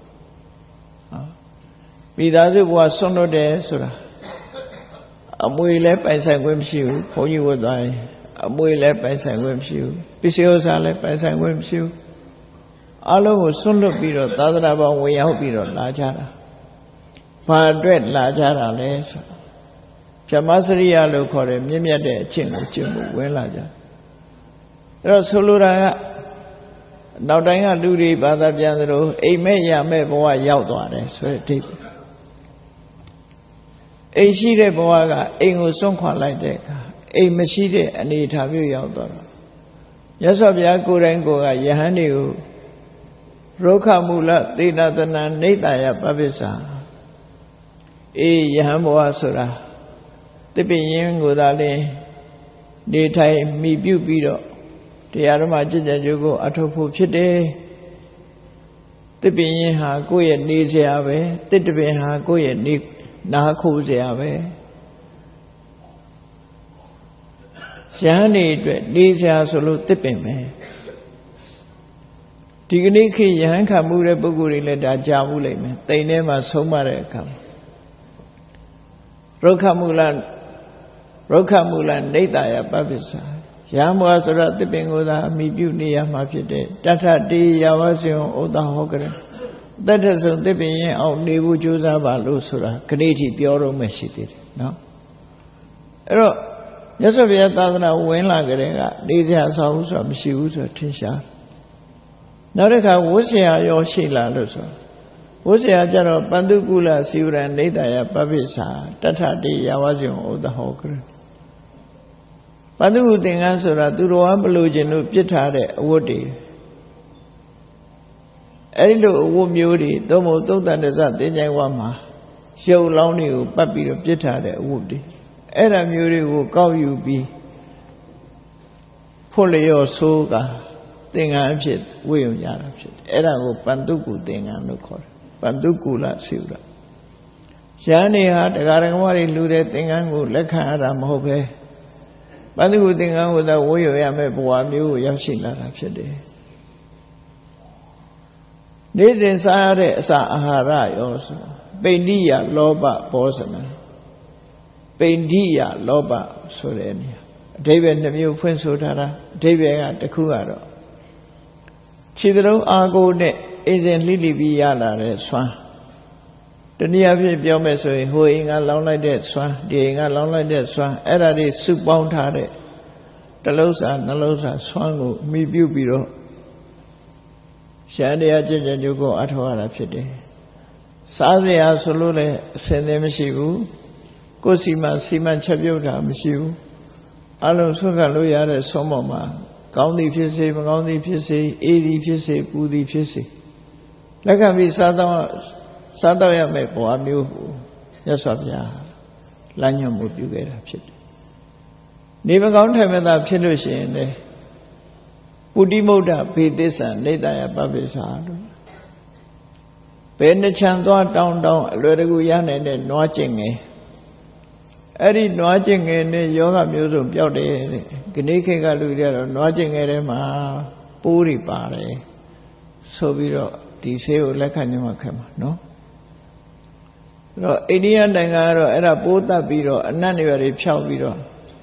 မိသားစုဘဝစွန့်လွတ်တယ်ဆိုတာအမွေလည်းပိုင်ဆိုင်ခွင့်မရှိဘူးဘုန်းကြီးဝတ်သွားရင်အမွေလည်းပိုင်ဆိုင်ခွင့်မရှိဘူးပစ္စည်းဥစ္စာလည်းပိုင်ဆိုင်ခွင့်မရှိဘူးအလုံးကိုစွန့်လွတ်ပြီးတော့သာသနာ့ဘောင်ဝင်ရောက်ပြီးတော့လာကြတာဘာအတွက်လာကြတာလဲဆိုဗြဟ္မစရိယလို့ခေါ်တဲ့မြင့်မြတ်တဲ့အကျင့်ကိုကျင့်ဖို့ဝင်လာကြအဲ့တော့ဆိုလိုတာကနောက်တိုင်းကလူတွေဘာသာပြန်သလိုအိမ်မဲ့ရမဲ့ဘဝရောက်သွားတယ်ဆိုတဲ့အဓိပ္ပာယ်အိမ်ရှိတဲ့ဘဝကအိမ်ကိုစွန့်ခွာလိုက်တဲ့အခါအိမ်မရှိတဲ့အနေအထားမျိုးရောက်သွားတော့မြတ်စွာဘုရားကိုယ်တိုင်ကိုယ်ကယဟန်တွေကိုရုက္ခမူလသေနသနာနေတ္တယပပိစ္ဆာယဟန်ဘဝဆိုတာသစ်ပင်ရင်းကိုသာလင်းနေထိုင်မိပြုပြီးတော့တရားဓမ္မကျင့်ကြံကြိုးကိုအထောက်ဖို့ဖြစ်တယ်သစ်ပင်ရင်းဟာကိုယ့်ရဲ့နေစရာပဲသစ်တပင်ဟာကိုယ့်ရဲ့နေနာခိုးစရာပဲရဟန်းတွေအတွက်နေစရာဆိုလို့သစ်ပင်ပဲဒီကနေ့ခေတ်ယဟန်ခံမှုတဲ့ပုဂ္ဂိုလ်တွေလည်းဒါကြားမှုလိမ့်မယ်တိမ်ထဲမှာဆုံးမတဲ့အခါရုက္ခမူလနေတ္တယပပိစ္ဆာရဟန်းဘဝဆိုတော့သစ်ပင်ကိုသာအမိပြုနေရမှာဖြစ်တဲ့တထတေယဝစီယံဥဒ္ဒဟောကရတထဆုံးသစ်ပင်ရင်အောင်နေဖို့ကြိုးစားပါလို့ဆိုတာခဏထိပြောတော့မှရှိသေးတယ်နော်အဲ့တော့မြတ်စွာဘုရားသာသနာဝင်လာကြတဲ့ကနေစရာအဆောက်အဦဆိုတာမရှိဘူးဆိုထင်ရှားနောက်တစ်ခါဝတ်ဆရာရောရှိလာလို့ဆိုဝတ်ဆရာကြတော့ပန္တုကုလစီဝရနေတ္တယပပိစ္ဆာတထတေယဝစီယံဥဒ္ဒဟောကရပန္တုကုသင်္ကန်းဆိုတာသူတော်ကမလို့ခြင်းတို့ပြစ်ထားတဲ့အဝတ်တွေအဲ့ဒီလိုအဝတ်မျိုးတွေသို့မဟုတ်သုတ်တန်တစသင်္ကြန်ဝါမှာရုပ်လောင်းတွေကိုပတ်ပြီးတော့ပြစ်ထားတဲ့အဝတ်တွေအဲ့ဒါမျိုးတွေကိုကောက်ယူပြီးဖွလျော်ဆိုးကသင်္ကန်းအဖြစ်ဝတ်ရုံရတာဖြစ်တယ်အဲ့ဒါကိုပန္တုကုသင်္ကန်းလို့ခေါ်တယ်ပန္တုကုလစီဝရရဟန်းတွေဟာတရားဓမ္မတွေလူတဲ့သင်္ကန်းကိုလက်ခံရတာမဟုတ်ပဲပန္တုကုသင်္ကန်းကိုသာဝတ်ရုံရမယ်ဘဝမျိုးကိုရောက်ရှိလာတာဖြစ်တယ်နေ့စဉ်စားရတဲ့အစာအာဟာရရောဆိုပိဋိယလောဘဘောဇနံပိဋိယလောဘဆိုတဲ့နေရာအဓိပ္ပာယ်နှမျိုးဖွင့်ဆိုထားတာအဓိပ္ပာယ်ကတစ်ခုကတော့ခြေသလုံးအာကိုနဲ့အစဉ်လှိလိပြီးရလာတဲ့ဆွမ်းတနည်းအားဖြင့်ပြောမယ်ဆိုရင်ဟိုအိမ်ကလောင်းလိုက်တဲ့ဆွမ်းဒီအိမ်ကလောင်းလိုက်တဲ့ဆွမ်းအဲ့ဒါတွေစုပေါင်းထားတဲ့တစ်လုံးစာနှလုံးစာဆွမ်းကိုမိပြုပြီးတော့ရှမ်းတရားကျင့်ကြံကြိုးကိုအထောက်ရတာဖြစ်တယ်စားစရာဆိုလို့လည်းအစင်သေးမရှိဘူးကိုယ်စီမံချက်ပြုတ်တာမရှိဘူးအလုံးဆွတ်ကလို့ရတဲ့ဆုံးပေါ်မှာကောင်းသည်ဖြစ်စေမကောင်းသည်ဖြစ်စေအေးသည်ဖြစ်စေပူသည်ဖြစ်စေလက်ခံပြီးစားတော့ရမယ့်ဘဝမျိုးကိုမြတ်စွာဘုရားလမ်းညွှန်မှုပြုခဲ့တာဖြစ်တယ်နေမကောင်းထိုင်မသာဖြစ်လို့ရှိရင်လေပုတိမုဒ္ဒဘေသစ္ဆာနေတ္တယပပိစ္ဆာလို့ဘယ်နှချမ်းသွားတောင်းအလွယ်တကူရနိုင်တဲ့နွားကျင်ငယ်အဲ့ဒီနွားကျင်ငယ်နဲ့ယောဂမျိုးစုံပျောက်တယ်တဲ့ခဏခေတ်ကလူတွေကတော့နွားကျင်ငယ်ထဲမှာပိုးတွေပါတယ်ဆိုပြီးတော့ဒီဆေးကိုလက်ခံညှိခဲ့မှာနော်အဲ့တော့အိန္ဒိယနိုင်ငံကတော့အဲ့ဒါပိုးတတ်ပြီးတော့အနတ်နေရာတွေဖြောက်ပြီးတော့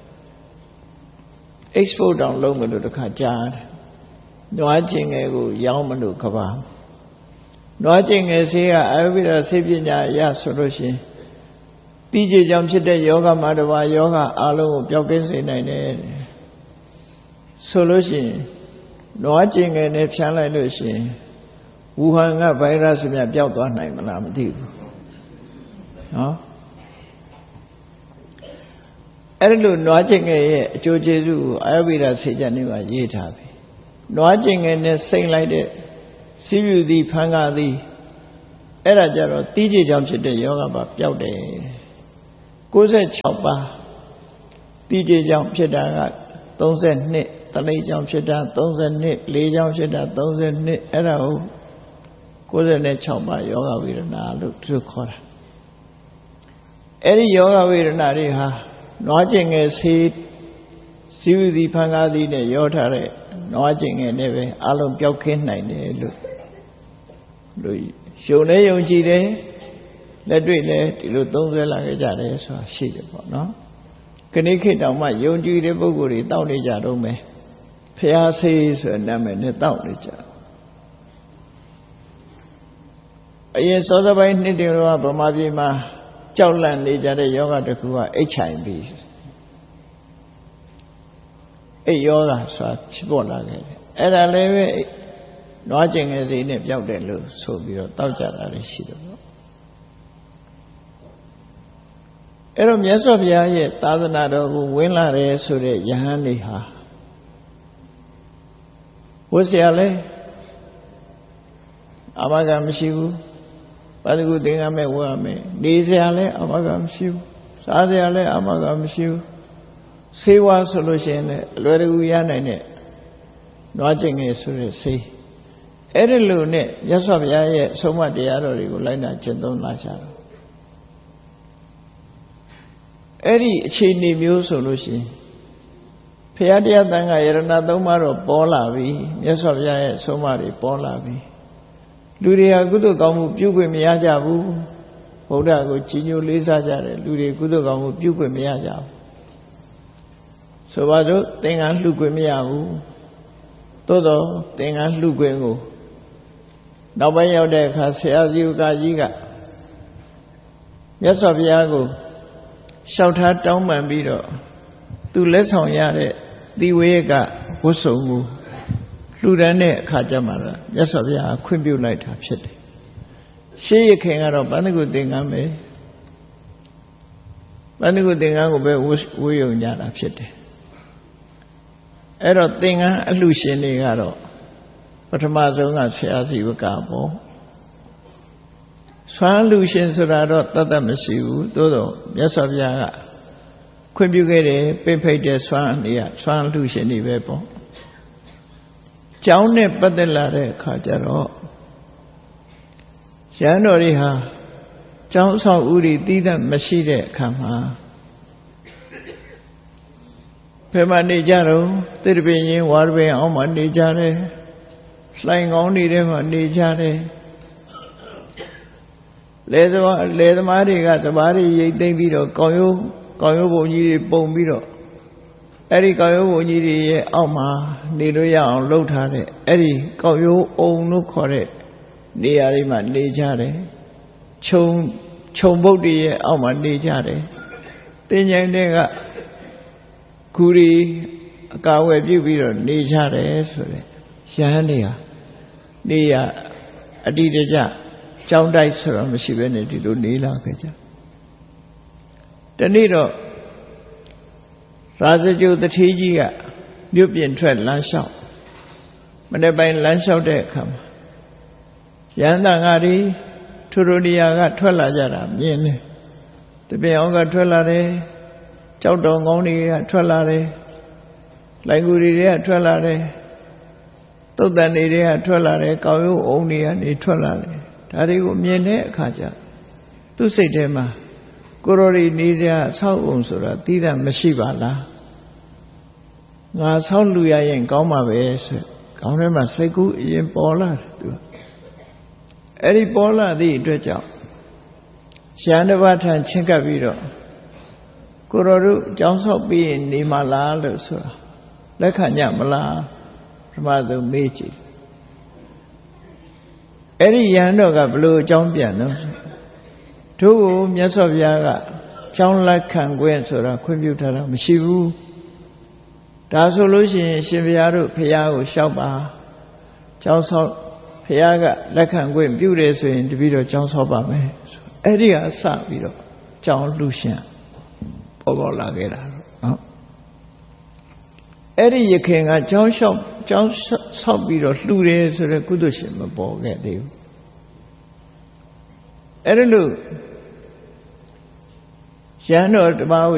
export တောင်လုပ်မယ်လို့တခါကြားတယ်နွားကျင်ငယ်ကိုရောင်းမလို့ကဘာနွားကျင်ငယ်ဆေးကအာယုဝိဒဆေးပညာအရဆိုလို့ရှိရင်တိကျကြောင့်ဖြစ်တဲ့ယောဂမှာတဘာယောဂအလုံးကိုပျောက်ကင်းစေနိုင်တယ်ဆိုလို့ရှိရင်နွားကျင်ငယ်နဲ့ဖြန်းလိုက်လို့ရှိရင်ဝူဟန်ကဗိုင်းရပ်စ်များပျောက်သွားနိုင်မလားမသိဘူးနော်အဲ့လိုနွားကျင်ငယ်ရဲ့အကျိုးကျေးဇူးကိုအာယဝိဒဆေချာနေမှာရေးထားပြီနွားကျင်ငယ်နဲ့စိမ့်လိုက်တဲ့စီးပြူသည်ဖန်ကားသည်အဲ့ဒါကြတော့တီးကြကြောင့်ဖြစ်တဲ့ယောဂပါပျောက်တယ်96ပါးတီးကြကြောင့်ဖြစ်တာက32တလိကြောင့်ဖြစ်တာ32လေးကြောင့်ဖြစ်တာ32အဲ့ဒါကို96ပါးယောဂဝေဒနာလို့သူခေါ်တာအဲ့ဒီယောဂဝေဒနာတွေဟာနွားကျင်ငယ်စီးပြူသည်ဖန်ကားသည်နဲ့ရောထားတဲ့နွားကျင်ငယ်နဲ့ပဲအလုံးပျောက်ခင်းနိုင်တယ်လို့ယုံလဲယုံကြည်တယ်လက်တွေ့လဲဒီလိုသုံးဆွဲလာကြတယ်ဆိုတာရှိတယ်ပေါ့နော်ခဏခေတ်တောင်မှယုံကြည်တဲ့ပုဂ္ဂိုလ်တွေတောက်နေကြတော့မယ်ဖျားဆေးဆိုတဲ့နာမည်နဲ့တောက်နေကြအရင်စောစောပိုင်းနှစ်တင်တော့ဗမာပြည်မှာကြောက်လန့်နေကြတဲ့ယောဂတစ်ခုက HIV အဲ့ယောဂဆိုတာဖြစ်ပေါ်လာခဲ့တယ်အဲ့ဒါလည်းပဲနွားကျင်ငယ်စိနဲ့ပြောက်တယ်လို့ဆိုပြီးတော့တောက်ကြတာလည်းရှိတယ်ပေါ့အဲ့တော့မြတ်စွာဘုရားရဲ့သာသနာတော်ကိုဝင်လာတယ်ဆိုတဲ့ယဟန်တွေဟာဝတ်เสียလဲအမကမရှိဘူးဘာတကူသင်္ကမဲ့ဝတ်ရမယ်နေเสียလဲအမကမရှိဘူးစားเสียလဲအမကမရှိဘူးဆေးဝါးဆိုလို့ရှိရင်လည်းအလွယ်တကူရနိုင်တဲ့နွားကျင်ငယ်ဆိုတဲ့ဆေးအဲ့ဒီလိုနဲ့မြတ်စွာဘုရားရဲ့အဆုံးအမတရားတော်တွေကိုလိုက်နာကျင့်သုံးလာကြတော့အဲ့ဒီအခြေအနေမျိုးဆိုလို့ရှိရင်ဘုရားတရားသံဃာယရဏသုံးပါးတော့ပေါ်လာပြီမြတ်စွာဘုရားရဲ့အဆုံးအမတွေပေါ်လာပြီလူတွေဟာကုသိုလ်ကောင်းမှုပြုခွင့်မရကြဘူးဗုဒ္ဓကိုကြီးညိုလေးစားကြတယ်လူတွေကုသိုလ်ကောင်းမှုပြုခွင့်မရကြဘူးဆိုပါတော့သင်္ကန်းလှူခွင့်မရဘူးသို့တော့သင်္ကန်းလှူခွင့်ကိုနောက်ပိုင်းရောက်တဲ့အခါဆရာကြီးကကြီးကမြတ်စွာဘုရားကိုလျှောက်ထားတောင်းပန်ပြီးတော့သူလက်ဆောင်ရတဲ့သီဝေကဝတ်စုံကိုလှူဒန်းတဲ့အခါကျမှတော့မြတ်စွာဘုရားခွင့်ပြုလိုက်တာဖြစ်တယ်ရှေးရခင်ကတော့ဗန္ဓကုသင်္ကန်းပဲဗန္ဓကုသင်္ကန်းကိုပဲဝေယုံကြတာဖြစ်တယ်အဲ့တော့သင်္ကန်းအလှရှင်တွေကတော့ပထမဆုံးကဆရာစီဝကပေါ့ဆွမ်းလူရှင်ဆိုတာတော့တတ်မရှိဘူးသို့တော့မြတ်စွာဘုရားကခွင့်ပြုခဲ့တယ်ပိတ်ဖိတ်တဲ့ဆွမ်းတွေကဆွမ်းလူရှင်တွေပဲပေါ့ကျောင်းနဲ့ပတ်သက်လာတဲ့အခါကျတော့ရဟန်းတော်တွေဟာကျောင်းဆောင်ဥတွေတည်တတ်မရှိတဲ့အခါမှာဘယ်မှာနေကြတော့သစ်တပင်ရင်ဝါရပင်အောင်မှနေကြတယ်လှိုင်ကောင်းနေတဲ့မှာနေကြတယ်လေသမားတွေကစပါးတွေရိတ်သိမ့်ပြီးတော့ကောင်းရိုးဘုံကြီးတွေပုံပြီးတော့အဲ့ဒီကောင်းရိုးဘုံကြီးတွေရဲ့အောက်မှာနေလို့ရအောင်လှုပ်ထားတဲ့အဲ့ဒီကောင်းရိုးအုံလို့ခေါ်တဲ့နေရာတွေမှာနေကြတယ်ခြုံပုတ်တွေရဲ့အောက်မှာနေကြတယ်တင်ញိုင်တဲ့ကဂူရီအကာအကွယ်ပြုပြီးတော့နေကြတယ်ဆိုတဲ့ရဟန်းတွေဟာနေရအတိတကျကြောင်းတိုက်ဆိုတော့မရှိဘဲနဲ့ဒီလိုနေလာခဲ့ကြတနေ့တော့ရာဇဂုတထေးကြီးကမြို့ပြင်ထွက်လမ်းလျှောက်မနေ့ပိုင်းလမ်းလျှောက်တဲ့အခါမှာရဟန်းသားငါတွေထူထူနေရာကထွက်လာကြတာမြင်တယ်တပင်အောင်ကထွက်လာတယ်ကြောက်တော်ကောင်းတွေကထွက်လာတယ်လိုင်ကူတွေကထွက်လာတယ်သုတ်တန်တွေကထွက်လာတယ်ကောင်းရိုးအုံတွေကနေထွက်လာတယ်ဒါတွေကိုမြင်တဲ့အခါကျသူ့စိတ်ထဲမှာကိုရိုရီနေစရာဆောက်အောင်ဆိုတာသိတာမရှိပါလားငါဆောက်လူရရင်ကောင်းမှာပဲဆိုခေါင်းထဲမှာစိတ်ကူးအရင်ပေါ်လာတယ်သူအဲ့ဒီပေါ်လာသည့်အတွက်ကြောင့်ရဟန်းတစ်ပါးထံချင်းကပ်ပြီးတော့ကိုရိုတို့အကြောင်းဆောက်ပြီးနေမှာလားလို့ဆိုတာလက်ခံကြမလားပထမဆုံးမေးကြည့်အဲ့ဒီယဟန်တော်ကဘလို့အကြောင်းပြန်တော့တို့ကိုမြတ်စွာဘုရားကကျောင်းလက်ခံခွင့်ဆိုတာခွင့်ပြုထားတာမရှိဘူးဒါဆိုလို့ရှိရင်ရှင်ဘုရားတို့ဘုရားကိုလျှောက်ပါကျောင်းဆောက်ဘုရားကလက်ခံခွင့်ပြုတယ်ဆိုရင်တပည့်တော်ကျောင်းဆောက်ပါမယ်အဲ့ဒီဟာစပြီးတော့ကြောင်းလှူရှင်ပေါ်လာခဲ့တာနော်အဲ့ဒီယခင်ကကြောင်းဆောက်ပြီးတော့လှူတယ်ဆိုတော့ကုသိုလ်ရှင်မပေါ်ခဲ့သေးဘူးအဲ့ဒါလို့ရဟန်းတော်တစ်ပါးကို